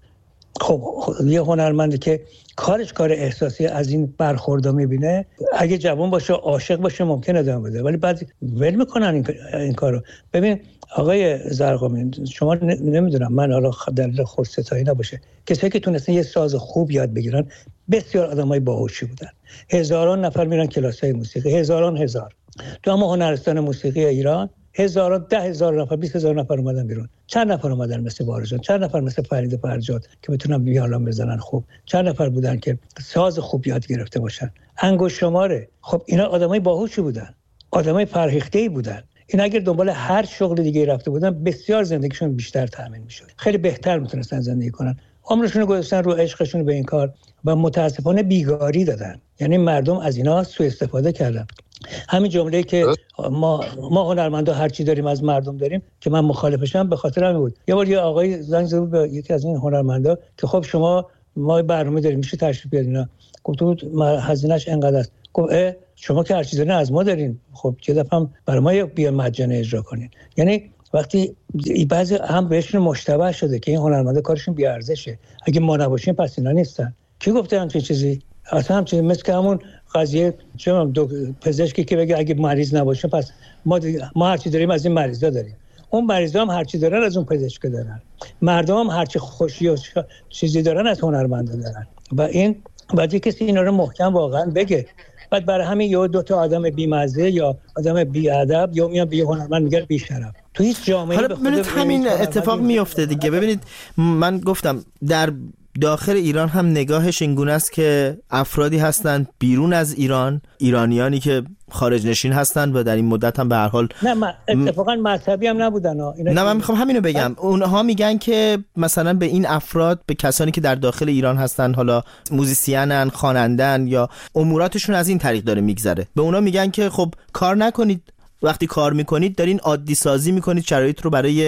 خب یه هنرمندی که کارش کار احساسی از این برخوردا میبینه، اگه جوان باشه عاشق باشه ممکنه ادامه بده، ولی بعد ول میکنن این, این کارو. ببین آقای زرقامی، شما نمیدونم، من حالا در خودستایی نباشه، کسایی که تونستن یه ساز خوب یاد بگیرن بسیار آدمای باهوشی بودن. هزاران نفر میرن کلاسای موسیقی، هزاران هزار. تو هم هنرستان موسیقی ایران هزاران، ده هزار نفر، بیست هزار نفر اومدن بیرون. چند نفر اومدن مثل بارجان، چند نفر مثل فرید فرجاد که بتونن ویولن بزنن خوب، چند نفر بودن که ساز خوب یاد گرفته باشن. انگشت شماره. خب اینا آدمای باهوشی بودن، آدمای فرهیخته‌ای بودن. این اگر دنبال هر شغل دیگه رفته بودن بسیار زندگیشون بیشتر تامین میشد، خیلی بهتر میتونستن زندگی کنن. عمرشون رو گذاشتن رو عشقشون به این کار و متاسفانه بیگاری دادن. یعنی مردم از اینا سوء استفاده کردن. همین جمله‌ای که ما ما هنرمندا هر چی داریم از مردم داریم که من مخالفشم به خاطر همین بود. یه بار یه آقای زنگ زد به یکی از این هنرمندا که خب شما ما برنامه داریم میشه تشریف بیارین. گفت بود هزینه‌اش اینقدر است. گفت شما که هر چی دارین از ما دارین، خب یه دفعه هم برای ما بیا مجانی اجرا کنین. یعنی وقتی بعضی هم بهشون مشتبه شده که این هنرمندا کارشون بی ارزشه، اگه ما نباشیم پس اینا نیستن. کی گفته همچین چیزی؟ اصلا همچین مثل همون قضیه چه پزشکی که بگه اگه مریض نباشه پس ما ما هر چی داریم از این مریضا داریم. اون مریضا هم هر چی دارن از اون پزشک دارن. مردم هم هر چی خوشی و چیزی دارن از هنرمندا دارن. و این بعد کسی اینا رو محکم واقعا بگه. بعد برای همین یه دو تا آدم بی‌مزه یا آدم بی‌ادب یا میان به هنرمند میگن بی‌شرف. تو هیچ جامعه‌ای حالا ببینید همین اتفاق میفته دیگه. ببینید من گفتم در داخل ایران هم نگاهش اینگونه است که افرادی هستند بیرون از ایران، ایرانیانی که خارج نشین هستند و در این مدت هم به هر حال نه من اتفاقا مذهبی هم نبودن. نه من میخوام همینو بگم. اونها میگن که مثلا به این افراد، به کسانی که در داخل ایران هستن، حالا موزیسینن، خوانندن یا اموراتشون از این طریق داره میگذره، به اونا میگن که خب کار نکنید، وقتی کار میکنید دارین عادی سازی میکنید شرایط رو برای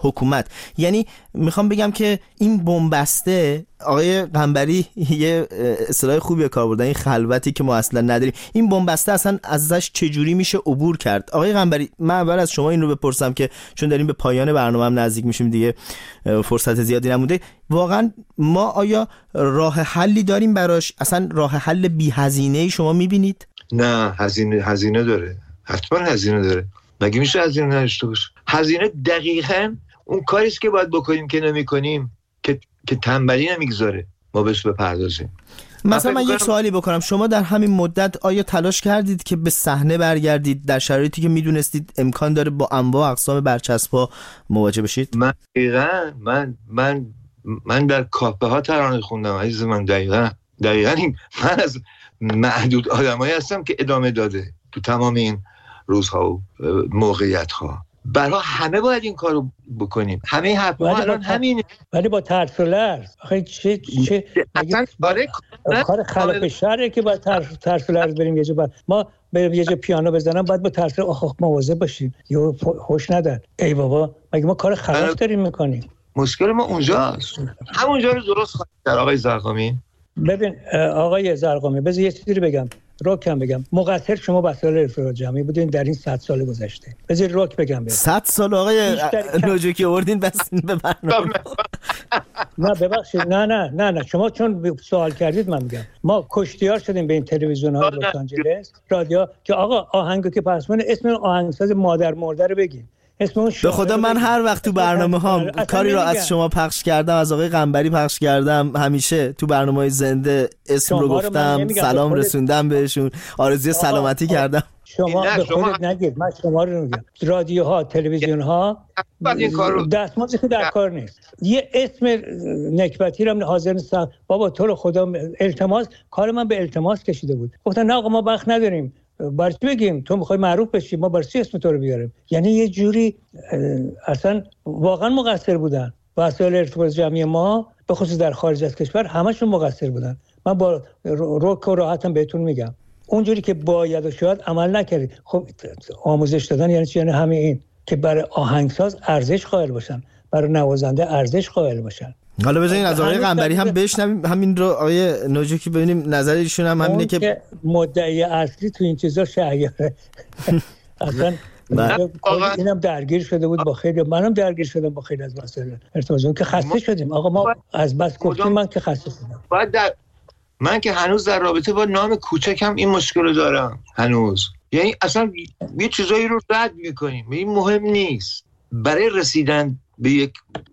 حکومت. یعنی میخوام بگم که این بنبسته، آقای قنبری یه اصطلاح خوبی کار بردن، این خلوتی که ما اصلا نداریم، این بنبسته اصلا ازش چجوری میشه عبور کرد؟ آقای قنبری من اول از شما این رو بپرسم که چون داریم به پایان برنامه هم نزدیک میشیم دیگه، فرصت زیادی نمونده، واقعا ما آیا راه حلی داریم براش؟ اصلا راه حل بی هزینه شما میبینید؟ نه، هزینه هزینه داره، حتما هزینه داره. مگه میشه هزینه نداشته باشه؟ هزینه دقیقاً اون کاریست که باید بکنیم که نمی‌کنیم، که که تنبلی نمیگذاره ما بهش بپردازیم. مثلا من یک سوالی بکنم، شما در همین مدت آیا تلاش کردید که به صحنه برگردید در شرایطی که میدونستید امکان داره با انواع اقسام برچسب‌ها مواجه بشید؟ من دقیقاً من من من در کافه ها ترانه خوندم عزیز من. دقیقاً دقیقاً این من از معدود آدمایی هستم که ادامه داده تو تمام این روزها و موقعیت‌ها. برای همه باید این کارو بکنیم، همه حرف ما الان همینه، ولی با ترس و لرز. آخه چه چه اصلا کار کار خلاف شرعه که با ترس ترس و لرز بریم یه جا ما بریم یه جا پیانو بزنم بعد با ترس آخ مواظب باشیم یا هوش ندن. ای بابا مگه ما کار خلاف داریم میکنیم؟ مشکل ما اونجاست. همونجا رو درست خواهید در آقای زرقامی. ببین آقای زرقامی بذار یه چیزی رو بگم، روکم بگم. مقصر شما وسایل ارتباط جمعی بودین در این صد سال گذشته. بذار روک بگم. صد سال آقای نوجکی آوردین بس به برنامه. نه ببخشید، نه نه نه نه شما چون سوال کردید من میگم ما کشتیار شدیم به این تلویزیون‌ها لس آنجلس، رادیو که آقا آهنگو که پس من اسم آهنگساز مادر مرده رو بگین. به خدا من هر وقت تو برنامه ها کاری را از شما پخش کردم، از آقای قنبری پخش کردم، همیشه تو برنامه‌های زنده اسم رو گفتم، سلام رسوندم بهشون، آرزوی سلامتی کردم. شما به خودت نگید، من شما رو میگم. رادیوها، تلویزیون‌ها دستمزدی که در کار نیست. یه اسم نکبتی رو حاضر نیستم. بابا تو رو خدا التماس، کار من به التماس کشیده بود. گفتن نه آقا ما وقت نداریم. برای چی بگیم تو میخوای معروف بشی، ما برای چی اسم تو رو بیاریم؟ یعنی یه جوری اصلا واقعا مقصر بودن. وسایل ارتباط جمعی ما به خصوص در خارج از کشور همشون مقصر بودن. من با روک و راحتم بهتون میگم اونجوری که باید و شاید عمل نکردید. خب آموزش دادن یعنی چی؟ یعنی همین این که برای آهنگساز ارزش قائل باشن، برای نوازنده ارزش قائل باشن. حالا بذارین از آقای قنبری هم بشنویم همین رو. آقای نوجکی ببینیم نظر ایشون هم همینه که, که مدعی اصلی تو این چیزا شهیاره. اصلا اینم درگیر شده بود با خیلی، منم درگیر شدم با خیلی از مسائل ارتباطی که خسته شدیم. آقا ما از بس گفتیم، من که خسته شدم. بعد در من که هنوز در رابطه با نام کوچکم این مشکل دارم هنوز. یعنی اصلا یه چیزایی رو رد میکنیم، این مهم نیست. برای رسیدن به یک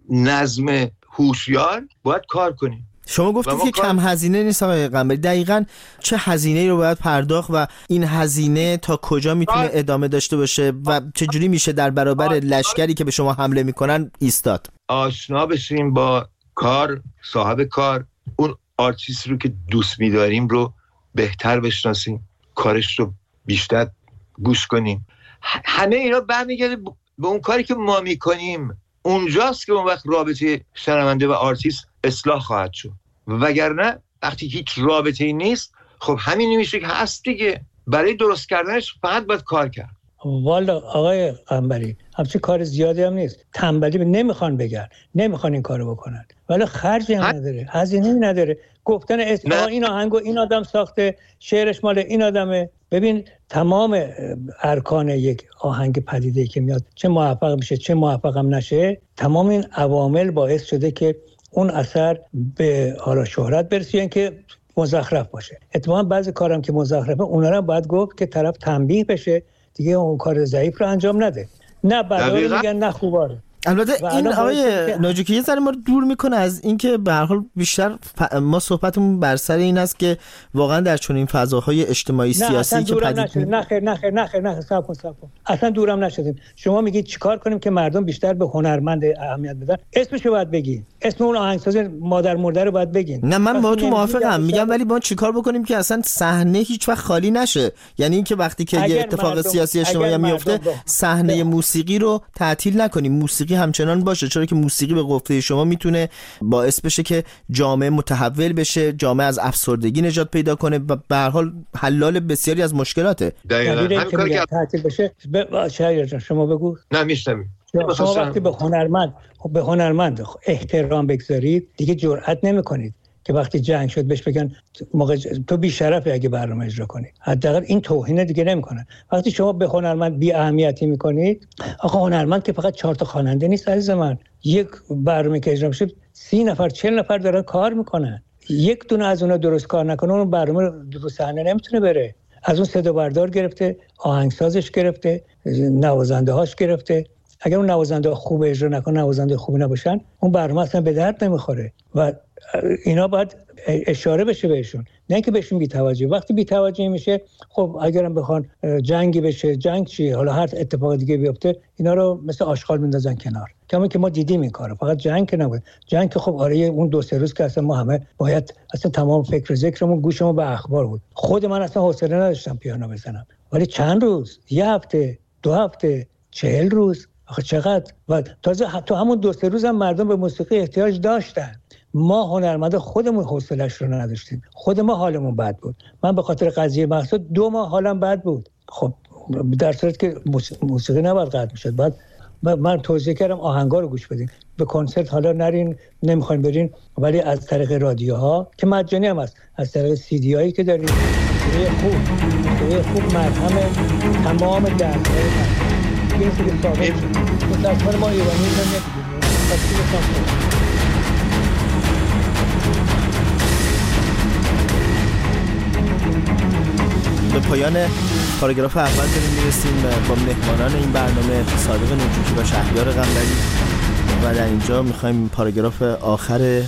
نظم هوشیار باید کار کنیم. شما گفتید که کار... کم هزینه نیست آقای قنبری. دقیقاً چه هزینه‌ای رو باید پرداخت و این هزینه تا کجا میتونه ادامه داشته باشه و چه جوری میشه در برابر لشکری که به شما حمله میکنن ایستاد؟ آشنا بشیم با کار، صاحب کار، اون آرتیست رو که دوست می‌داریم رو بهتر بشناسیم، کارش رو بیشتر گوش کنیم. همه اینا برمیگرده به اون کاری که ما میکنیم. اونجاست که اون وقت رابطه شنونده و آرتیست اصلاح خواهد شد. وگرنه وقتی هیچ رابطه‌ای نیست، خب همین میشه که هست دیگه. برای درست کردنش فقط باید کار کرد. والا آقای قنبری همچه کار زیادی هم نیست. تنبلی نمیخوان بگن، نمیخوان این کارو بکنن، ولی خرجی هم نداره، هزینه‌ای نداره. گفتن اسم این آهنگو این آدم ساخته، شعرش مال این آدمه. ببین تمام ارکان یک آهنگ پدیده‌ای که میاد، چه موفق میشه چه موفق هم نشه، تمام این عوامل باعث شده که اون اثر به حالا شهرت برسه، یعنی که مزخرف باشه. اتفاقا بعضی کارام که مزخرفه اونا رو باید گفت که طرف تنبیه بشه دیگه، اون کار ضعیف رو انجام نده. نه بعدا میگن نه خوباره. البته این آقای نوجکی یه ذره ما رو دور میکنه از اینکه به هر حال بیشتر ما صحبتمون بر سر این است که واقعا در چنین فضاهای اجتماعی سیاسی که پدید می... نه خیر نه خیر نه خیر نه صبر کن صبر کن اصلا دورم نشدیم. شما میگید چیکار کنیم که مردم بیشتر به هنرمند اهمیت بدن؟ اسمشو باید بگی، اسم اون آهنگساز مادر مرده رو باید بگین. نه من با تو موافقم، میگم ولی ما چیکار بکنیم که اصلا صحنه هیچ وقت خالی نشه؟ یعنی اینکه وقتی که یه اتفاق مردم... سیاسی اجتماعی میفته صحنه موسیقی رو تعطیل نکنیم، موسیقی همچنان باشه، چرا که موسیقی به گفته شما میتونه باعث بشه که جامعه متحول بشه، جامعه از افسردگی نجات پیدا کنه و به هر حال حلال بسیاری از مشکلاته. دقیقاً همین کاری که تعطیل بشه. ب... شهریار جان شما بگو. نه میشنویم. شما وقتی به هنرمند به هنرمند احترام بگذارید دیگه جرئت نمی‌کنید که وقتی جنگ شد بهش بگن موقع تو بی شرفی اگه برنامه اجرا کنی. حداقل این توهین دیگه نمی‌کنن. وقتی شما به هنرمند بی اهمیتی می‌کنید، آخه هنرمند که فقط چهار تا خواننده نیست عزیز من. یک برنامه که اجرا میشه سی نفر چهل نفر دارن کار میکنن. یک دونه از اونها درست کار نکنه اون برنامه رو صحنه نمیتونه بره. از اون صدا بردار گرفته، آهنگسازش گرفته، نوازنده هاش گرفته. اگر اون نوازنده خوب اجرا نکنه، نوازنده خوبی نباشن، اون برنامه اصلا به درد نمیخوره و اینا باید اشاره بشه بهشون، نه اینکه بهشون بی‌توجهی. وقتی بی‌توجهی میشه، خب اگرم بخوان جنگی بشه، جنگ چی، حالا هر اتفاق دیگه بیفته، اینا رو مثل آشغال میندازن کنار. کما که ما دیدیم این کارو، فقط جنگ که نبود. جنگ که خب آره اون دو سه روز که اصلا ما همه باید اصلا تمام فکر و ذکرمون گوشمون به اخبار بود. خود من اصلا حوصله نداشتم پیانو بزنم. ولی چند روز، یه هفته، دو هفته، چهل روز، آخه چقدر؟ و تازه تو همون دو سه روز هم مردم به موسیقی احتیاج داشتن. ما هنرمند خودمون حوصله‌اش رو نداشتیم. خود ما حالمون بد بود. من به خاطر قضیه مهسا دو ماه حالم بد بود. خب در صورت که موسیقی نباید قطع میشد. بعد من توصیه کردم آهنگا رو گوش بدین. به کنسرت حالا نرین، نمیخواین برین، ولی از طریق رادیوها که مجانی هم هست، از طریق سی دی هایی که دارین، موسیقی خوب، موسیقی خوب مرهم تمام دردهای من. این چیزی که ثابت شد. متأسفانه ما ایرانی رو نمی‌دونیم. به پایان پاراگراف اول داریم میرسیم با مهمانان این برنامه، صادق نجوکی و شهریار قنبری، و در اینجا میخوایم پاراگراف آخر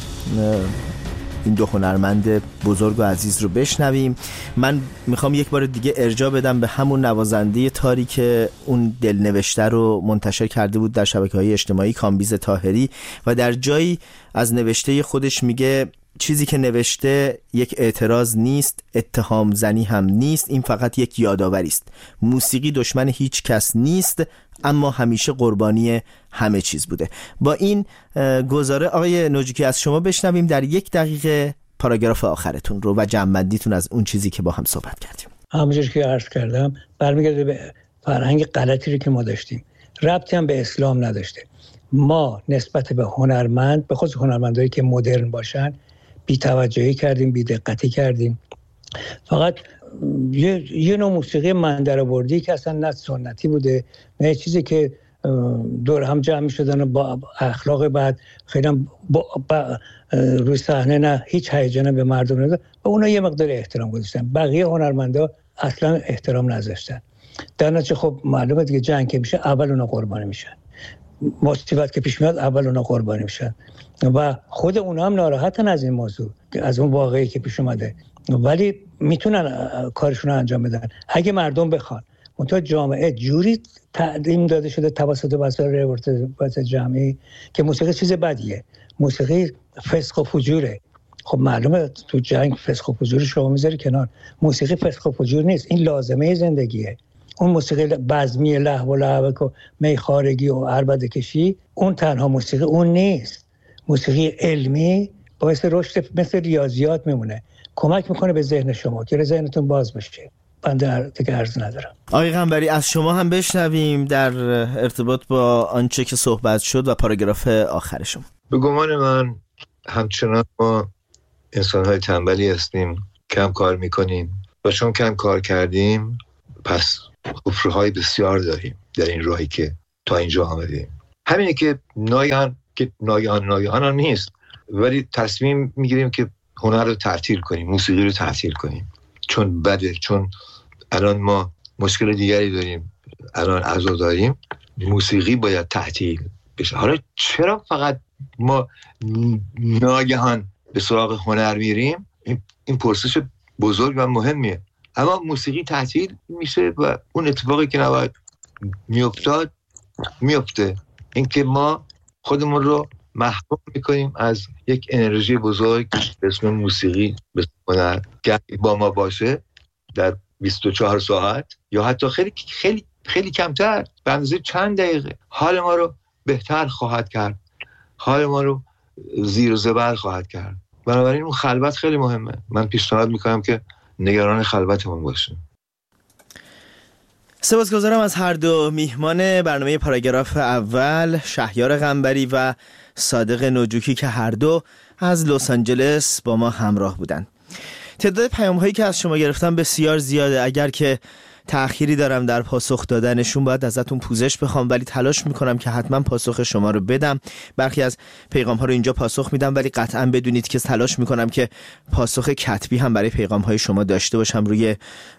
این دو هنرمند بزرگ و عزیز رو بشنویم. من میخوام یک بار دیگه ارجاع بدم به همون نوازنده تاری که اون دلنوشته رو منتشر کرده بود در شبکه‌های اجتماعی، کامبیز طاهری، و در جایی از نوشته خودش میگه چیزی که نوشته یک اعتراض نیست، اتهام زنی هم نیست، این فقط یک یادآوری است. موسیقی دشمن هیچ کس نیست، اما همیشه قربانی همه چیز بوده. با این گزاره آقای نجوکی از شما بشنویم در یک دقیقه پاراگراف آخرتون رو و جمع‌بندیتون از اون چیزی که با هم صحبت کردیم. همونجوری که عرض کردم برمیگرده به فرهنگ غلطی رو که ما داشتیم، ربطی هم به اسلام نداشته. ما نسبت به هنرمند، به خصوص هنرمندایی که مدرن باشن، بی‌توجهی کردیم، بی‌دقتی کردیم. فقط یه, یه نوع موسیقی مندرآوردی که اصلا نه سنتی بوده، نه چیزی که دور هم جمع می‌شدن و با اخلاق بعد خیلی هم با با روی صحنه نه هیچ هیجانی به مردم نداشت و اونا یه مقدار احترام گذاشتن. بقیه هنرمندا اصلا احترام نذاشتن. در نتیجه خب معلومه دیگه جنگ که میشه اول اونا قربانی میشن، مصیبت که پیش میاد اول اونا قربانی میشن و خود اونا هم ناراحتن از این موضوع، از اون واقعی که پیش اومده، ولی میتونن کارشون رو انجام بدن اگه مردم بخوان. منتها جامعه جوری تعلیم داده شده توسط وسایل ارتباط جمعی که موسیقی چیز بدیه، موسیقی فسق و فجوره. خب معلومه تو جنگ فسق و فجور شما میذاری کنار، موسیقی فسق و فجور نیست، این لازمه زندگیه. اون موسیقی بزمی لهو و لعبک و میخارگی و عربده کشی اون تنها موسیقی اون نیست. موسیقی علمی باعث رشد مثل ریاضیات میمونه، کمک میکنه به ذهن شما که ذهنتون باز بشه. بنده دیگه عرض ندارم. آقای قنبری از شما هم بشنویم در ارتباط با آنچه که صحبت شد و پاراگراف آخرشون. به گمان من همچنان ما انسان‌های تنبلی هستیم، کم کار میکنیم و چون کم کار کردیم پس حفره‌های بسیار داریم در این راهی که تا اینجا آمدیم. همینه که ناگهان که ناگهان ناگهان هم نیست، ولی تصمیم میگیریم که هنر رو تعطیل کنیم، موسیقی رو تعطیل کنیم، چون بده، چون الان ما مشکل دیگری داریم، الان عزاداریم، موسیقی باید تعطیل بشه. حالا چرا فقط ما ناگهان به سراغ هنر میریم؟ این, این پرسش بزرگ و مهمیه. اما موسیقی تعطیل میشه و اون اتفاقی که نباید میافتاد میفته، اینکه ما خودمون رو محروم میکنیم از یک انرژی بزرگ به اسم موسیقی، به اسم هنر، که با ما باشه در بیست و چهار ساعت یا حتی خیلی خیلی خیلی کمتر، به اندازه چند دقیقه حال ما رو بهتر خواهد کرد، حال ما رو زیر و زبر خواهد کرد. بنابراین اون خلوت خیلی مهمه. من پیشنهاد میکنم که نگران خلوتمون باشیم. سپاسگزارم از هر دو میهمان برنامه پاراگراف اول، شهیار قنبری و صادق نوجوکی که هر دو از لس آنجلس با ما همراه بودند. تعداد پیام هایی که از شما گرفتم بسیار زیاده. اگر که تأخیری دارم در پاسخ دادنشون باید ازتون پوزش بخوام، ولی تلاش میکنم که حتما پاسخ شما رو بدم. برخی از پیغام ها رو اینجا پاسخ میدم، ولی قطعا بدونید که تلاش میکنم که پاسخ کتبی هم برای پیغام های شما داشته باشم روی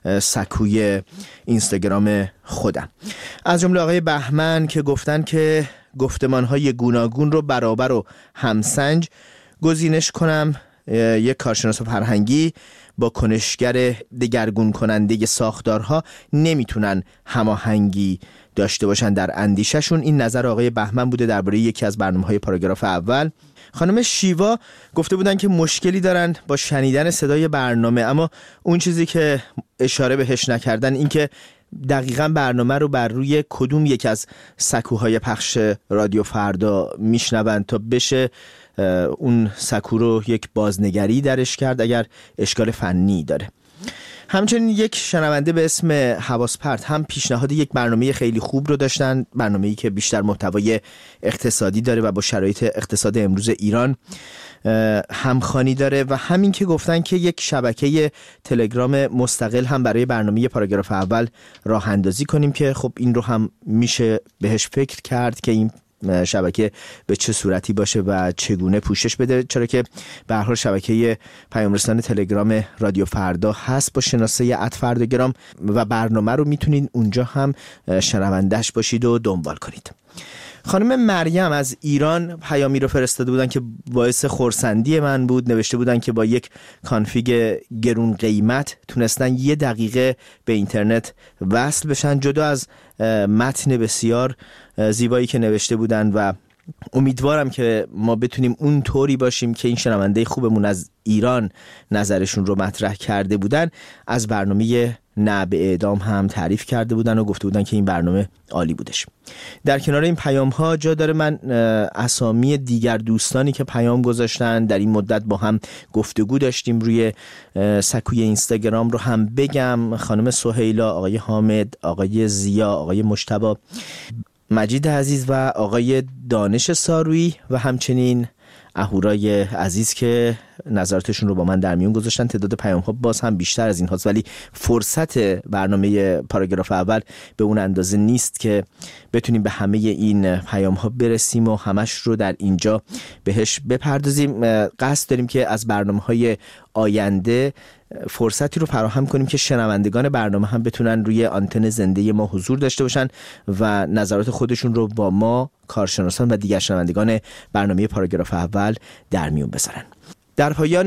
سکوی اینستاگرام خودم. از جمله آقای بهمن که گفتن که گفتمان های گوناگون رو برابر و همسنج گزینش کنم. یک کارشناس فرهنگی با کنشگر دگرگون کننده ساختارها نمیتونن هماهنگی داشته باشن در اندیششون. این نظر آقای بهمن بوده درباره یکی از برنامه‌های پاراگراف اول. خانم شیوا گفته بودن که مشکلی دارن با شنیدن صدای برنامه، اما اون چیزی که اشاره بهش نکردن این که دقیقاً برنامه رو بر روی کدوم یک از سکوهای پخش رادیو فردا میشنون تا بشه اون سکو رو یک بازنگری درش کرد اگر اشکال فنی داره. همچنین یک شنونده به اسم حواس پرت هم پیشنهاد یک برنامه خیلی خوب رو داشتن، برنامه‌ای که بیشتر محتوای اقتصادی داره و با شرایط اقتصاد امروز ایران همخوانی داره، و همین که گفتن که یک شبکه تلگرام مستقل هم برای برنامه پاراگراف اول راه اندازی کنیم که خب این رو هم میشه بهش فکر کرد که این شبکه به چه صورتی باشه و چگونه پوشش بده، چرا که به هر حال شبکه پیام رسان تلگرام رادیو فردا هست با شناسه ات فرداگرام و برنامه رو میتونید اونجا هم شنوندهش باشید و دنبال کنید. خانم مریم از ایران پیامی رو فرستاده بودن که باعث خرسندی من بود. نوشته بودن که با یک کانفیگ گرون قیمت تونستن یه دقیقه به اینترنت وصل بشن، جدا از متن بسیار زیبایی که نوشته بودن، و امیدوارم که ما بتونیم اون طوری باشیم که این شنونده خوبمون از ایران نظرشون رو مطرح کرده بودن از برنامه نه به اعدام هم تعریف کرده بودن و گفته بودن که این برنامه عالی بودش. در کنار این پیام ها جا داره من اسامی دیگر دوستانی که پیام گذاشتن در این مدت با هم گفتگو داشتیم روی سکوی اینستاگرام رو هم بگم. خانم سهیلا، آقای حامد، آقای زیا، آقای مجتبی، مجید عزیز و آقای دانش سارویی و همچنین اهورای عزیز که نظراتشون رو با من در میون گذاشتن. تعداد پیام ها باز هم بیشتر از این هاست، ولی فرصت برنامه پاراگراف اول به اون اندازه نیست که بتونیم به همه این پیام ها برسیم و همش رو در اینجا بهش بپردازیم. قصد داریم که از برنامه های آینده فرصتی رو فراهم کنیم که شنوندگان برنامه هم بتونن روی آنتن زنده ما حضور داشته باشن و نظرات خودشون رو با ما، کارشناسان و دیگر شنوندگان برنامه پاراگراف اول در میون بذارن. در پایان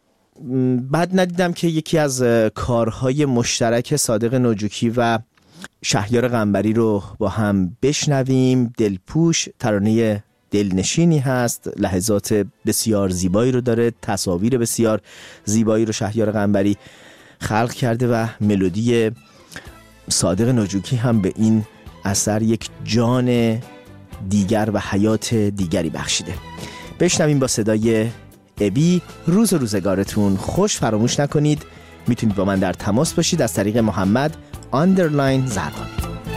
بعد ندیدم که یکی از کارهای مشترک صادق نوجوکی و شهیار قنبری رو با هم بشنویم. دلپوش ترانه دلنشینی هست، لحظات بسیار زیبایی رو داره، تصاویر بسیار زیبایی رو شهیار قنبری خلق کرده و ملودی صادق نوجوکی هم به این اثر یک جان دیگر و حیات دیگری بخشیده. بشنویم با صدای ابی. روز و روزگارتون خوش. فراموش نکنید میتونید با من در تماس باشید از طریق محمد آندرلاین زرقامی.